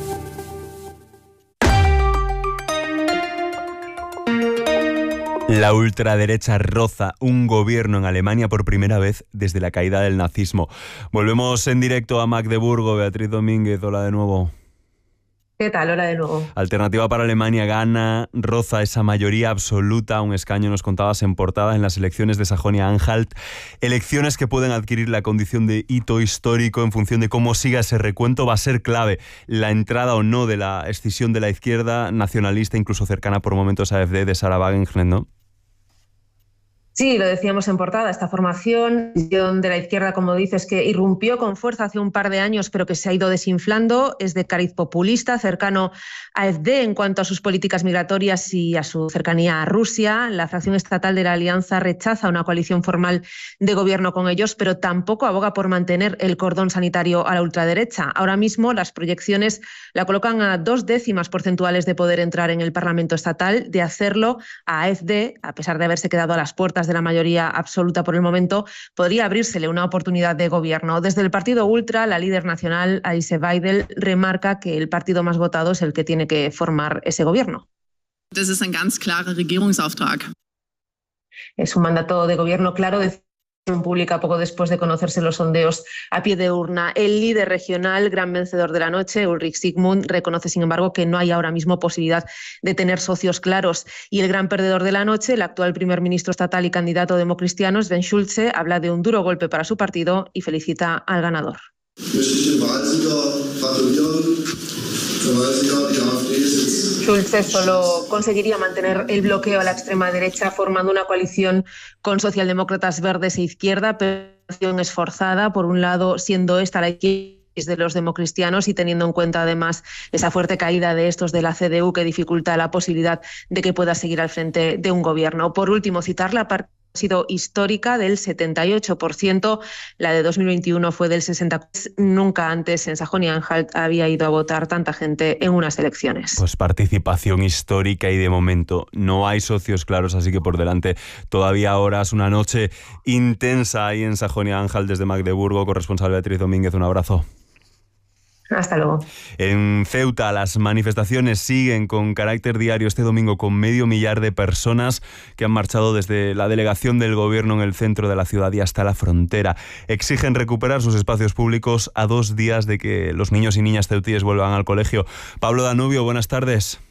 [SPEAKER 11] La ultraderecha roza un gobierno en Alemania por primera vez desde la caída del nazismo. Volvemos en directo a Magdeburgo. Beatriz Domínguez, hola de nuevo.
[SPEAKER 2] ¿Qué tal? Hola de nuevo.
[SPEAKER 11] Alternativa para Alemania gana, roza esa mayoría absoluta, un escaño, nos contabas en portada, en las elecciones de Sajonia-Anhalt. Elecciones que pueden adquirir la condición de hito histórico en función de cómo siga ese recuento. Va a ser clave la entrada o no de la escisión de la izquierda nacionalista, incluso cercana por momentos a AfD de Sarah Wagenknecht, ¿no?
[SPEAKER 2] Sí, lo decíamos en portada, esta formación de la izquierda, como dices, que irrumpió con fuerza hace un par de años, pero que se ha ido desinflando, es de cariz populista, cercano a AfD en cuanto a sus políticas migratorias y a su cercanía a Rusia. La fracción estatal de la Alianza rechaza una coalición formal de gobierno con ellos, pero tampoco aboga por mantener el cordón sanitario a la ultraderecha. Ahora mismo las proyecciones la colocan a 2 décimas porcentuales de poder entrar en el Parlamento estatal. De hacerlo, a AfD, a pesar de haberse quedado a las puertas de la mayoría absoluta por el momento, podría abrírsele una oportunidad de gobierno. Desde el partido ultra, la líder nacional, Alice Weidel, remarca que el partido más votado es el que tiene que formar ese gobierno.
[SPEAKER 17] Das ist ein ganz klarer Regierungsauftrag.
[SPEAKER 2] Es un mandato de gobierno claro de pública poco después de conocerse los sondeos a pie de urna. El líder regional, gran vencedor de la noche, Ulrich Sigmund, reconoce, sin embargo, que no hay ahora mismo posibilidad de tener socios claros. Y el gran perdedor de la noche, el actual primer ministro estatal y candidato democristiano, Sven Schulze, habla de un duro golpe para su partido y felicita al ganador. Schulze solo conseguiría mantener el bloqueo a la extrema derecha formando una coalición con socialdemócratas verdes e izquierda, pero esforzada, por un lado siendo esta la izquierda de los democristianos y teniendo en cuenta además esa fuerte caída de estos de la CDU que dificulta la posibilidad de que pueda seguir al frente de un gobierno. Por último, citar la parte ha sido histórica del 78%, la de 2021 fue del 60%. Nunca antes en Sajonia-Anhalt había ido a votar tanta gente en unas elecciones.
[SPEAKER 11] Pues participación histórica y de momento no hay socios claros, así que por delante todavía horas, una noche intensa ahí en Sajonia-Anhalt. Desde Magdeburgo, corresponsal Beatriz Domínguez, un abrazo.
[SPEAKER 2] Hasta luego.
[SPEAKER 11] En Ceuta las manifestaciones siguen con carácter diario este domingo, con 500.000 de personas que han marchado desde la delegación del gobierno en el centro de la ciudad y hasta la frontera. Exigen recuperar sus espacios públicos a 2 días de que los niños y niñas ceutíes vuelvan al colegio. Pablo Danubio, buenas tardes.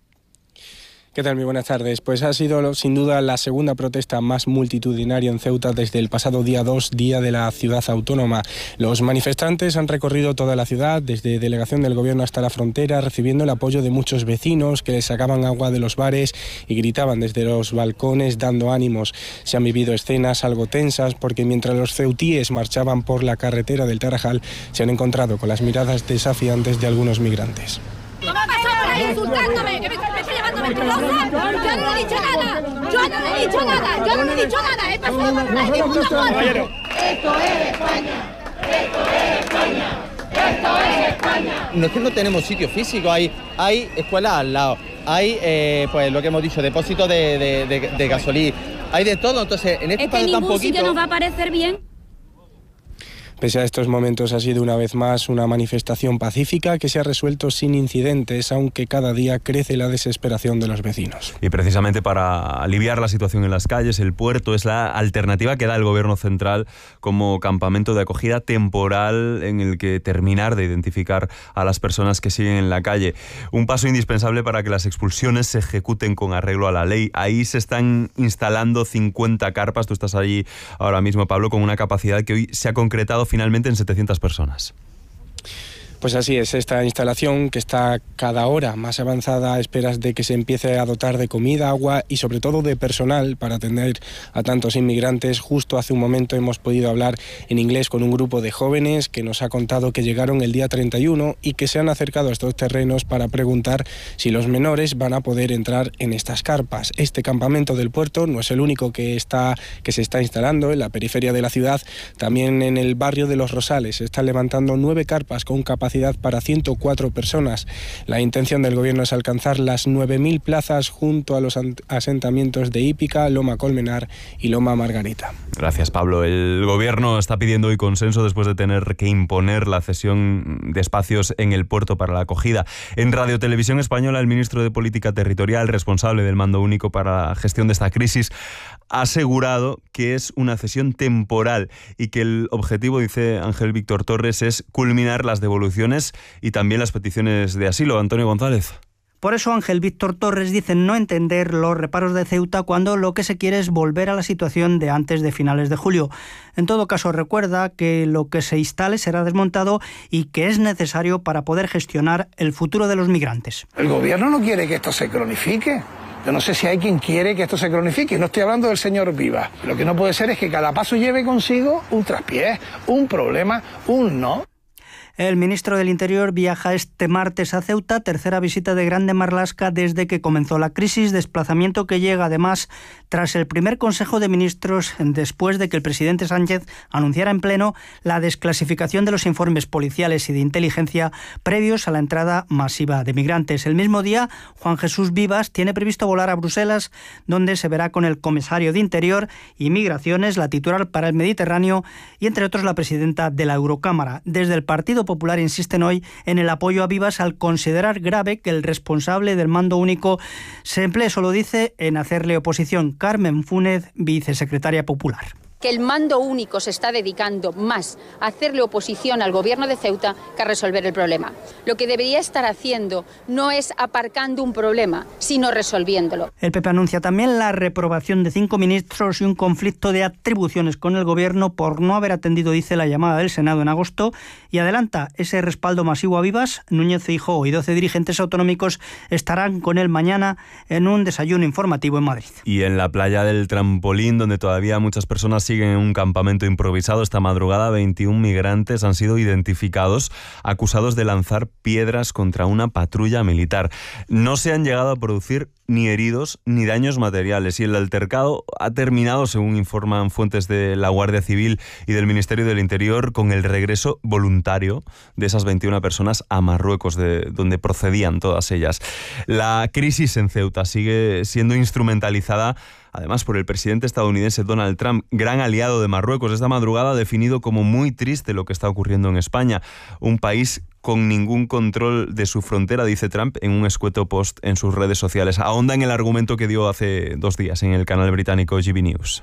[SPEAKER 18] ¿Qué tal? Muy buenas tardes. Pues ha sido sin duda la segunda protesta más multitudinaria en Ceuta desde el pasado día 2, día de la ciudad autónoma. Los manifestantes han recorrido toda la ciudad, desde delegación del gobierno hasta la frontera, recibiendo el apoyo de muchos vecinos que les sacaban agua de los bares y gritaban desde los balcones dando ánimos. Se han vivido escenas algo tensas porque mientras los ceutíes marchaban por la carretera del Tarajal, se han encontrado con las miradas desafiantes de algunos migrantes.
[SPEAKER 19] ¿Cómo ha pasado por ahí insultándome? Que me está llevando mentirosa. Yo no he dicho nada. Yo no he dicho nada. Yo no he dicho nada. He pasado por ahí de puta forma. Esto es España. Esto es España. Esto es España.
[SPEAKER 20] No es que no tenemos sitio físico. Hay escuelas al lado. Hay, pues lo que hemos dicho, depósitos de gasolina. Hay de todo. Entonces, en este
[SPEAKER 19] es que ningún sitio nos va a parecer bien.
[SPEAKER 18] Pese a estos momentos ha sido una vez más una manifestación pacífica que se ha resuelto sin incidentes, aunque cada día crece la desesperación de los vecinos.
[SPEAKER 11] Y precisamente para aliviar la situación en las calles, el puerto es la alternativa que da el gobierno central como campamento de acogida temporal en el que terminar de identificar a las personas que siguen en la calle. Un paso indispensable para que las expulsiones se ejecuten con arreglo a la ley. Ahí se están instalando 50 carpas. Tú estás allí ahora mismo, Pablo, con una capacidad que hoy se ha concretado finalmente en 700 personas.
[SPEAKER 18] Pues así es, esta instalación que está cada hora más avanzada a esperas de que se empiece a dotar de comida, agua y sobre todo de personal para atender a tantos inmigrantes. Justo hace un momento hemos podido hablar en inglés con un grupo de jóvenes que nos ha contado que llegaron el día 31 y que se han acercado a estos terrenos para preguntar si los menores van a poder entrar en estas carpas. Este campamento del puerto no es el único que se está instalando en la periferia de la ciudad. También en el barrio de Los Rosales se están levantando 9 carpas con capacidad para 104 personas. La intención del gobierno es alcanzar las 9.000 plazas junto a los asentamientos de Hípica, Loma Colmenar y Loma Margarita.
[SPEAKER 11] Gracias, Pablo. El gobierno está pidiendo hoy consenso después de tener que imponer la cesión de espacios en el puerto para la acogida. En Radio Televisión Española, el ministro de Política Territorial, responsable del mando único para la gestión de esta crisis, ha asegurado que es una cesión temporal y que el objetivo, dice Ángel Víctor Torres, es culminar las devoluciones y también las peticiones de asilo. Antonio González.
[SPEAKER 21] Por eso Ángel Víctor Torres dice no entender los reparos de Ceuta cuando lo que se quiere es volver a la situación de antes de finales de julio. En todo caso, recuerda que lo que se instale será desmontado y que es necesario para poder gestionar el futuro de los migrantes.
[SPEAKER 13] El gobierno no quiere que esto se cronifique. Yo no sé si hay quien quiere que esto se cronifique. No estoy hablando del señor Vivas. Lo que no puede ser es que cada paso lleve consigo un traspiés, un problema, un no.
[SPEAKER 21] El ministro del Interior viaja este martes a Ceuta, tercera visita de Grande Marlaska desde que comenzó la crisis, desplazamiento que llega además tras el primer Consejo de Ministros después de que el presidente Sánchez anunciara en pleno la desclasificación de los informes policiales y de inteligencia previos a la entrada masiva de migrantes. El mismo día, Juan Jesús Vivas tiene previsto volar a Bruselas, donde se verá con el comisario de Interior y Migraciones, la titular para el Mediterráneo y, entre otros, la presidenta de la Eurocámara. Desde el Partido Popular insisten hoy en el apoyo a Vivas al considerar grave que el responsable del mando único se emplee, solo dice, en hacerle oposición. Carmen Fúnez, vicesecretaria popular.
[SPEAKER 22] Que el mando único se está dedicando más a hacerle oposición al gobierno de Ceuta que a resolver el problema. Lo que debería estar haciendo no es aparcando un problema, sino resolviéndolo.
[SPEAKER 21] El PP anuncia también la reprobación de 5 ministros y un conflicto de atribuciones con el gobierno por no haber atendido, dice, la llamada del Senado en agosto, y adelanta ese respaldo masivo a Vivas. Núñez Feijóo y 12 dirigentes autonómicos estarán con él mañana en un desayuno informativo en Madrid.
[SPEAKER 11] Y en la playa del Trampolín, donde todavía muchas personas siguen en un campamento improvisado, esta madrugada 21 migrantes han sido identificados, acusados de lanzar piedras contra una patrulla militar. No se han llegado a producir ni heridos ni daños materiales y el altercado ha terminado, según informan fuentes de la Guardia Civil y del Ministerio del Interior, con el regreso voluntario de esas 21 personas a Marruecos, de donde procedían todas ellas. La crisis en Ceuta sigue siendo instrumentalizada además por el presidente estadounidense Donald Trump, gran aliado de Marruecos. Esta madrugada ha definido como muy triste lo que está ocurriendo en España, un país con ningún control de su frontera, dice Trump en un escueto post en sus redes sociales. Ahonda en el argumento que dio hace 2 días en el canal británico GB News.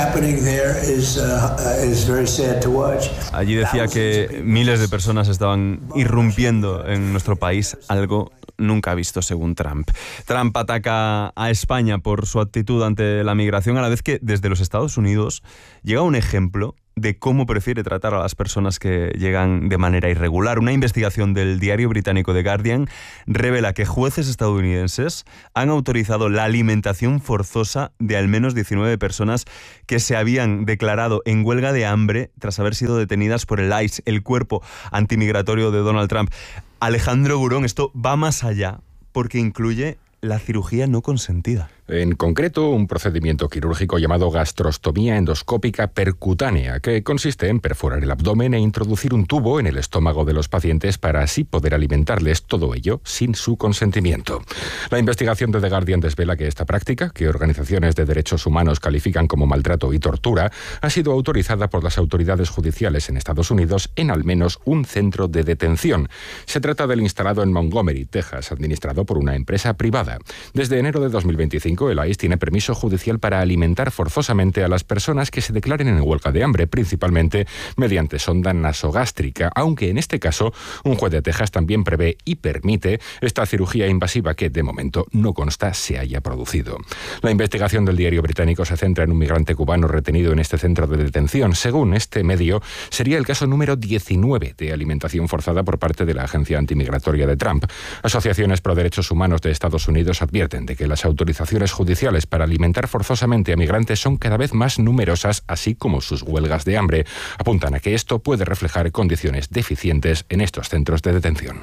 [SPEAKER 11] Allí decía que miles de personas estaban irrumpiendo en nuestro país, algo nunca visto según Trump. Trump ataca a España por su actitud ante la migración, a la vez que desde los Estados Unidos llega un ejemplo de cómo prefiere tratar a las personas que llegan de manera irregular. Una investigación del diario británico The Guardian revela que jueces estadounidenses han autorizado la alimentación forzosa de al menos 19 personas que se habían declarado en huelga de hambre tras haber sido detenidas por el ICE, el cuerpo antimigratorio de Donald Trump. Alejandro Burón, esto va más allá porque incluye la cirugía no consentida.
[SPEAKER 4] En concreto, un procedimiento quirúrgico llamado gastrostomía endoscópica percutánea, que consiste en perforar el abdomen e introducir un tubo en el estómago de los pacientes para así poder alimentarles, todo ello sin su consentimiento. La investigación de The Guardian desvela que esta práctica, que organizaciones de derechos humanos califican como maltrato y tortura, ha sido autorizada por las autoridades judiciales en Estados Unidos en al menos un centro de detención. Se trata del instalado en Montgomery, Texas, administrado por una empresa privada. Desde enero de 2025, el ICE tiene permiso judicial para alimentar forzosamente a las personas que se declaren en huelga de hambre, principalmente mediante sonda nasogástrica, aunque en este caso un juez de Texas también prevé y permite esta cirugía invasiva que de momento no consta se haya producido. La investigación del diario británico se centra en un migrante cubano retenido en este centro de detención. Según este medio, sería el caso número 19 de alimentación forzada por parte de la agencia antimigratoria de Trump. Asociaciones pro derechos humanos de Estados Unidos advierten de que las autorizaciones judiciales para alimentar forzosamente a migrantes son cada vez más numerosas, así como sus huelgas de hambre. Apuntan a que esto puede reflejar condiciones deficientes en estos centros de detención.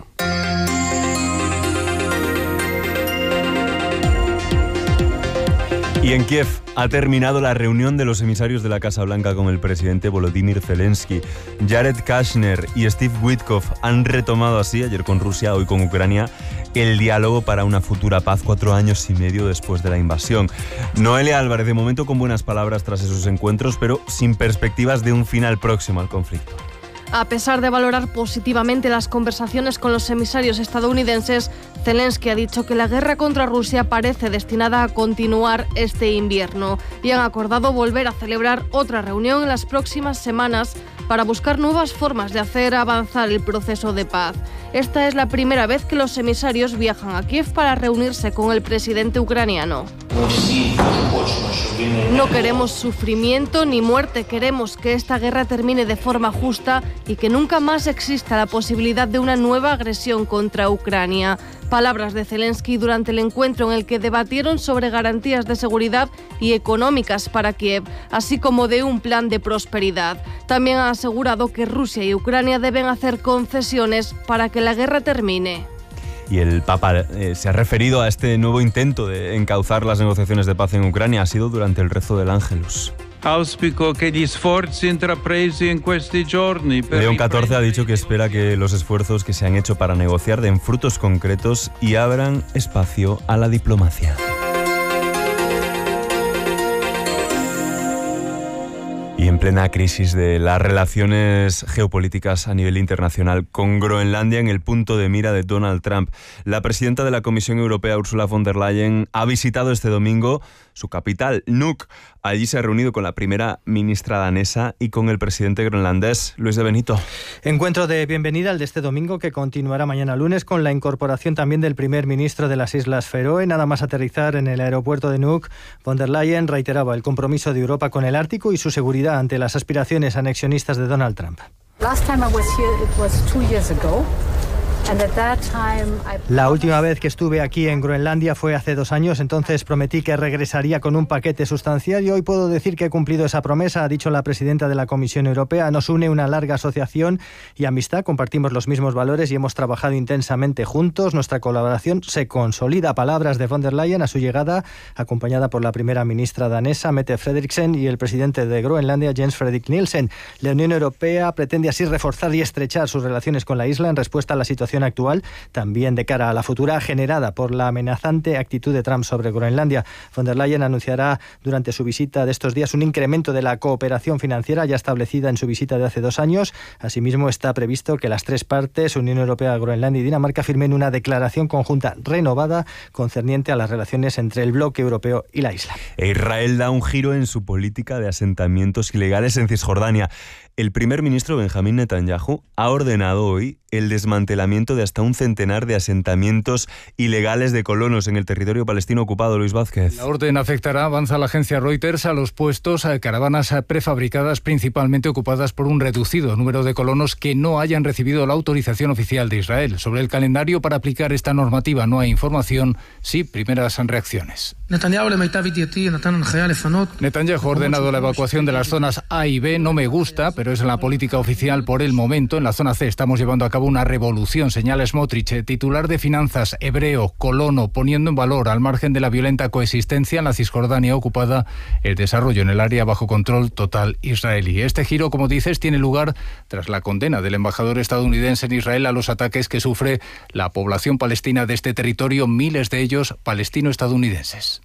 [SPEAKER 11] Y en Kiev ha terminado la reunión de los emisarios de la Casa Blanca con el presidente Volodymyr Zelensky. Jared Kushner y Steve Witkoff han retomado así, ayer con Rusia, hoy con Ucrania, el diálogo para una futura paz 4 años y medio después de la invasión. Noelia Álvarez, de momento con buenas palabras tras esos encuentros, pero sin perspectivas de un final próximo al conflicto.
[SPEAKER 5] A pesar de valorar positivamente las conversaciones con los emisarios estadounidenses, Zelensky ha dicho que la guerra contra Rusia parece destinada a continuar este invierno y han acordado volver a celebrar otra reunión en las próximas semanas para buscar nuevas formas de hacer avanzar el proceso de paz. Esta es la primera vez que los emisarios viajan a Kiev para reunirse con el presidente ucraniano. No queremos sufrimiento ni muerte, queremos que esta guerra termine de forma justa y que nunca más exista la posibilidad de una nueva agresión contra Ucrania. Palabras de Zelensky durante el encuentro en el que debatieron sobre garantías de seguridad y económicas para Kiev, así como de un plan de prosperidad. También ha asegurado que Rusia y Ucrania deben hacer concesiones para que la guerra termine.
[SPEAKER 11] Y el Papa se ha referido a este nuevo intento de encauzar las negociaciones de paz en Ucrania. Ha sido durante el rezo del Ángelus. León XIV ha dicho que espera que los esfuerzos que se han hecho para negociar den frutos concretos y abran espacio a la diplomacia. Y en plena crisis de las relaciones geopolíticas a nivel internacional, con Groenlandia en el punto de mira de Donald Trump, la presidenta de la Comisión Europea, Ursula von der Leyen, ha visitado este domingo su capital, Nuuk. Allí se ha reunido con la primera ministra danesa y con el presidente groenlandés, Luis de Benito.
[SPEAKER 23] Encuentro de bienvenida al de este domingo, que continuará mañana lunes con la incorporación también del primer ministro de las Islas Feroe. Nada más aterrizar en el aeropuerto de Nuuk, von der Leyen reiteraba el compromiso de Europa con el Ártico y su seguridad ante las aspiraciones anexionistas de Donald Trump. La última vez que estuve aquí en Groenlandia fue hace 2 años, entonces prometí que regresaría con un paquete sustancial y hoy puedo decir que he cumplido esa promesa, ha dicho la presidenta de la Comisión Europea. Nos une una larga asociación y amistad, compartimos los mismos valores y hemos trabajado intensamente juntos. Nuestra colaboración se consolida. Palabras de von der Leyen a su llegada, acompañada por la primera ministra danesa, Mette Frederiksen, y el presidente de Groenlandia, Jens Frederik Nielsen. La Unión Europea pretende así reforzar y estrechar sus relaciones con la isla en respuesta a la situación situación actual, también de cara a la futura, generada por la amenazante actitud de Trump sobre Groenlandia. Von der Leyen anunciará durante su visita de estos días un incremento de la cooperación financiera ya establecida en su visita de hace 2 años. Asimismo, está previsto que las 3 partes, Unión Europea, Groenlandia y Dinamarca, firmen una declaración conjunta renovada concerniente a las relaciones entre el bloque europeo y la isla.
[SPEAKER 11] Israel da un giro en su política de asentamientos ilegales en Cisjordania. El primer ministro Benjamín Netanyahu ha ordenado hoy el desmantelamiento de hasta un centenar de asentamientos ilegales de colonos en el territorio palestino ocupado. Luis Vázquez.
[SPEAKER 1] La orden afectará, avanza la agencia Reuters, a los puestos, a caravanas prefabricadas principalmente ocupadas por un reducido número de colonos que no hayan recibido la autorización oficial de Israel. Sobre el calendario para aplicar esta normativa no hay información, sí primeras reacciones. Netanyahu ha ordenado la evacuación de las zonas A y B. No me gusta, pero es la política oficial por el momento. En la zona C estamos llevando a cabo una revolución, señala Smotrich, titular de Finanzas, hebreo, colono, poniendo en valor, al margen de la violenta coexistencia en la Cisjordania ocupada, el desarrollo en el área bajo control total israelí. Este giro, como dices, tiene lugar tras la condena del embajador estadounidense en Israel a los ataques que sufre la población palestina de este territorio, miles de ellos palestino-estadounidenses.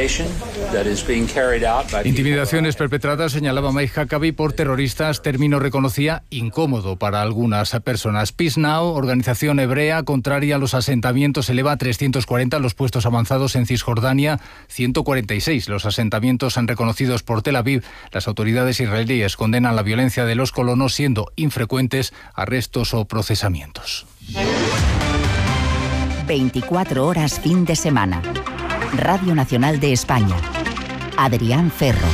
[SPEAKER 1] Intimidaciones perpetradas, señalaba Mike Huckabee, por terroristas, término reconocía incómodo para algunas personas. Peace Now, organización hebrea contraria a los asentamientos, eleva a 340 los puestos avanzados en Cisjordania, 146 los asentamientos reconocidos por Tel Aviv. Las autoridades israelíes condenan la violencia de los colonos, siendo infrecuentes arrestos o procesamientos.
[SPEAKER 15] 24 horas fin de semana. Radio Nacional de España. Adrián Ferro.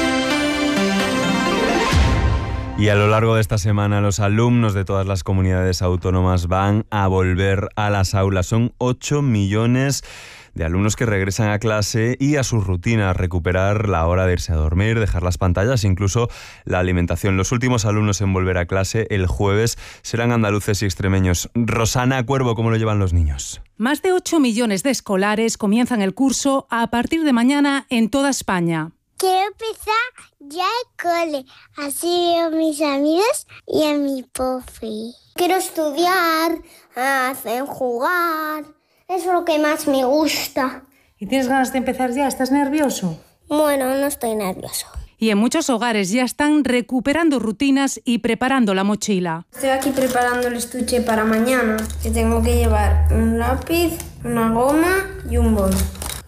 [SPEAKER 11] Y a lo largo de esta semana los alumnos de todas las comunidades autónomas van a volver a las aulas. Son 8 millones de alumnos que regresan a clase y a sus rutinas, recuperar la hora de irse a dormir, dejar las pantallas, incluso la alimentación. Los últimos alumnos en volver a clase el jueves serán andaluces y extremeños. Rosana Cuervo, ¿cómo lo llevan los niños?
[SPEAKER 3] Más de 8 millones de escolares comienzan el curso a partir de mañana en toda España.
[SPEAKER 6] Quiero empezar ya el cole, así veo a mis amigos y a mi profe. Quiero estudiar, hacer jugar, eso es lo que más me gusta.
[SPEAKER 3] ¿Y tienes ganas de empezar ya? ¿Estás nervioso?
[SPEAKER 6] Bueno, no estoy nervioso.
[SPEAKER 3] Y en muchos hogares ya están recuperando rutinas y preparando la mochila.
[SPEAKER 6] Estoy aquí preparando el estuche para mañana, que tengo que llevar un lápiz, una goma y un bol.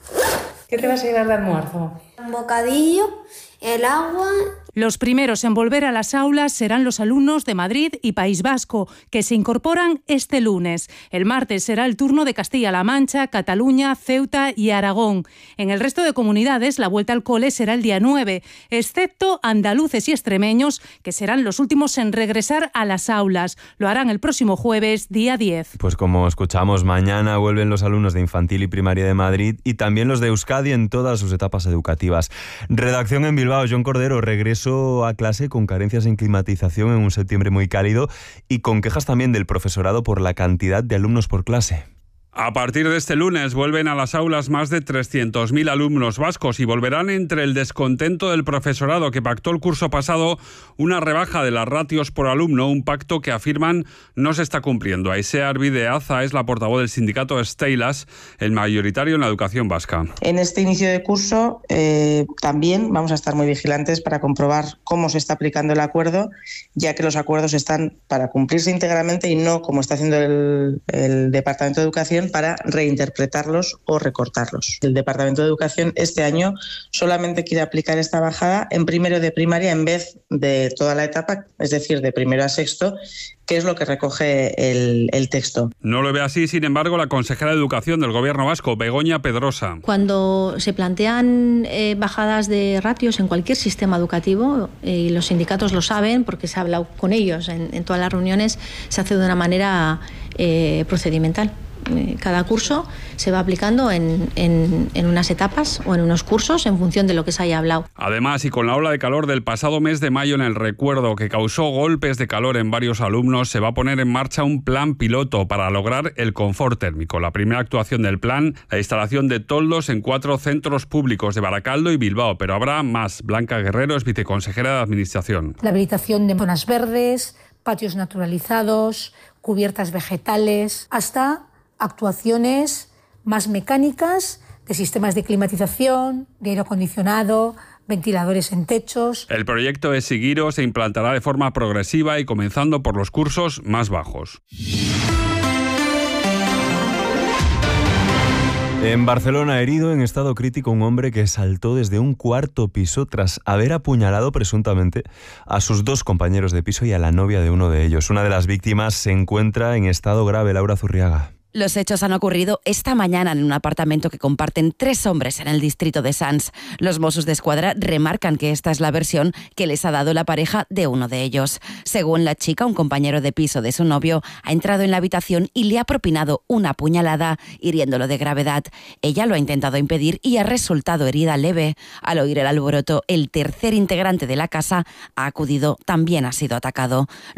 [SPEAKER 3] ¿Qué te vas a llevar de almuerzo?
[SPEAKER 6] Un bocadillo, el agua.
[SPEAKER 3] Los primeros en volver a las aulas serán los alumnos de Madrid y País Vasco, que se incorporan este lunes. El martes será el turno de Castilla-La Mancha, Cataluña, Ceuta y Aragón. En el resto de comunidades, la vuelta al cole será el día 9, excepto andaluces y extremeños, que serán los últimos en regresar a las aulas. Lo harán el próximo jueves, día 10.
[SPEAKER 11] Pues como escuchamos, mañana vuelven los alumnos de infantil y primaria de Madrid y también los de Euskadi en todas sus etapas educativas. Redacción en Bilbao, John Cordero, regreso a clase con carencias en climatización en un septiembre muy cálido y con quejas también del profesorado por la cantidad de alumnos por clase.
[SPEAKER 24] A partir de este lunes vuelven a las aulas más de 300.000 alumnos vascos y volverán entre el descontento del profesorado que pactó el curso pasado una rebaja de las ratios por alumno, un pacto que afirman no se está cumpliendo. Aisea Arbideaza es la portavoz del sindicato Steilas, el mayoritario en la educación vasca.
[SPEAKER 25] En este inicio de curso también vamos a estar muy vigilantes para comprobar cómo se está aplicando el acuerdo, ya que los acuerdos están para cumplirse íntegramente y no como está haciendo el Departamento de Educación para reinterpretarlos o recortarlos. El Departamento de Educación este año solamente quiere aplicar esta bajada en primero de primaria en vez de toda la etapa, es decir, de primero a sexto, que es lo que recoge el texto.
[SPEAKER 24] No lo ve así, sin embargo, la consejera de Educación del Gobierno vasco, Begoña Pedrosa.
[SPEAKER 26] Cuando se plantean bajadas de ratios en cualquier sistema educativo, y los sindicatos lo saben porque se ha hablado con ellos en todas las reuniones, se hace de una manera procedimental. Cada curso se va aplicando en unas etapas o en unos cursos en función de lo que se haya hablado.
[SPEAKER 24] Además, y con la ola de calor del pasado mes de mayo en el recuerdo que causó golpes de calor en varios alumnos, se va a poner en marcha un plan piloto para lograr el confort térmico. La primera actuación del plan, la instalación de toldos en 4 centros públicos de Baracaldo y Bilbao, pero habrá más. Blanca Guerrero es viceconsejera de Administración.
[SPEAKER 27] La habilitación de zonas verdes,
[SPEAKER 8] patios naturalizados, cubiertas vegetales, hasta actuaciones más mecánicas de sistemas de climatización, de aire acondicionado, ventiladores en techos.
[SPEAKER 24] El proyecto e-Sigiro se implantará de forma progresiva y comenzando por los cursos más bajos.
[SPEAKER 11] En Barcelona, herido en estado crítico un hombre que saltó desde un cuarto piso tras haber apuñalado presuntamente a sus 2 compañeros de piso y a la novia de uno de ellos. Una de las víctimas se encuentra en estado grave. Laura Zurriaga.
[SPEAKER 9] Los hechos han ocurrido esta mañana en un apartamento que comparten 3 hombres en el distrito de Sants. Los Mossos d'Esquadra remarcan que esta es la versión que les ha dado la pareja de uno de ellos. Según la chica, un compañero de piso de su novio ha entrado en la habitación y le ha propinado una puñalada, hiriéndolo de gravedad. Ella lo ha intentado impedir y ha resultado herida leve. Al oír el alboroto, el tercer integrante de la casa ha acudido, también ha sido atacado.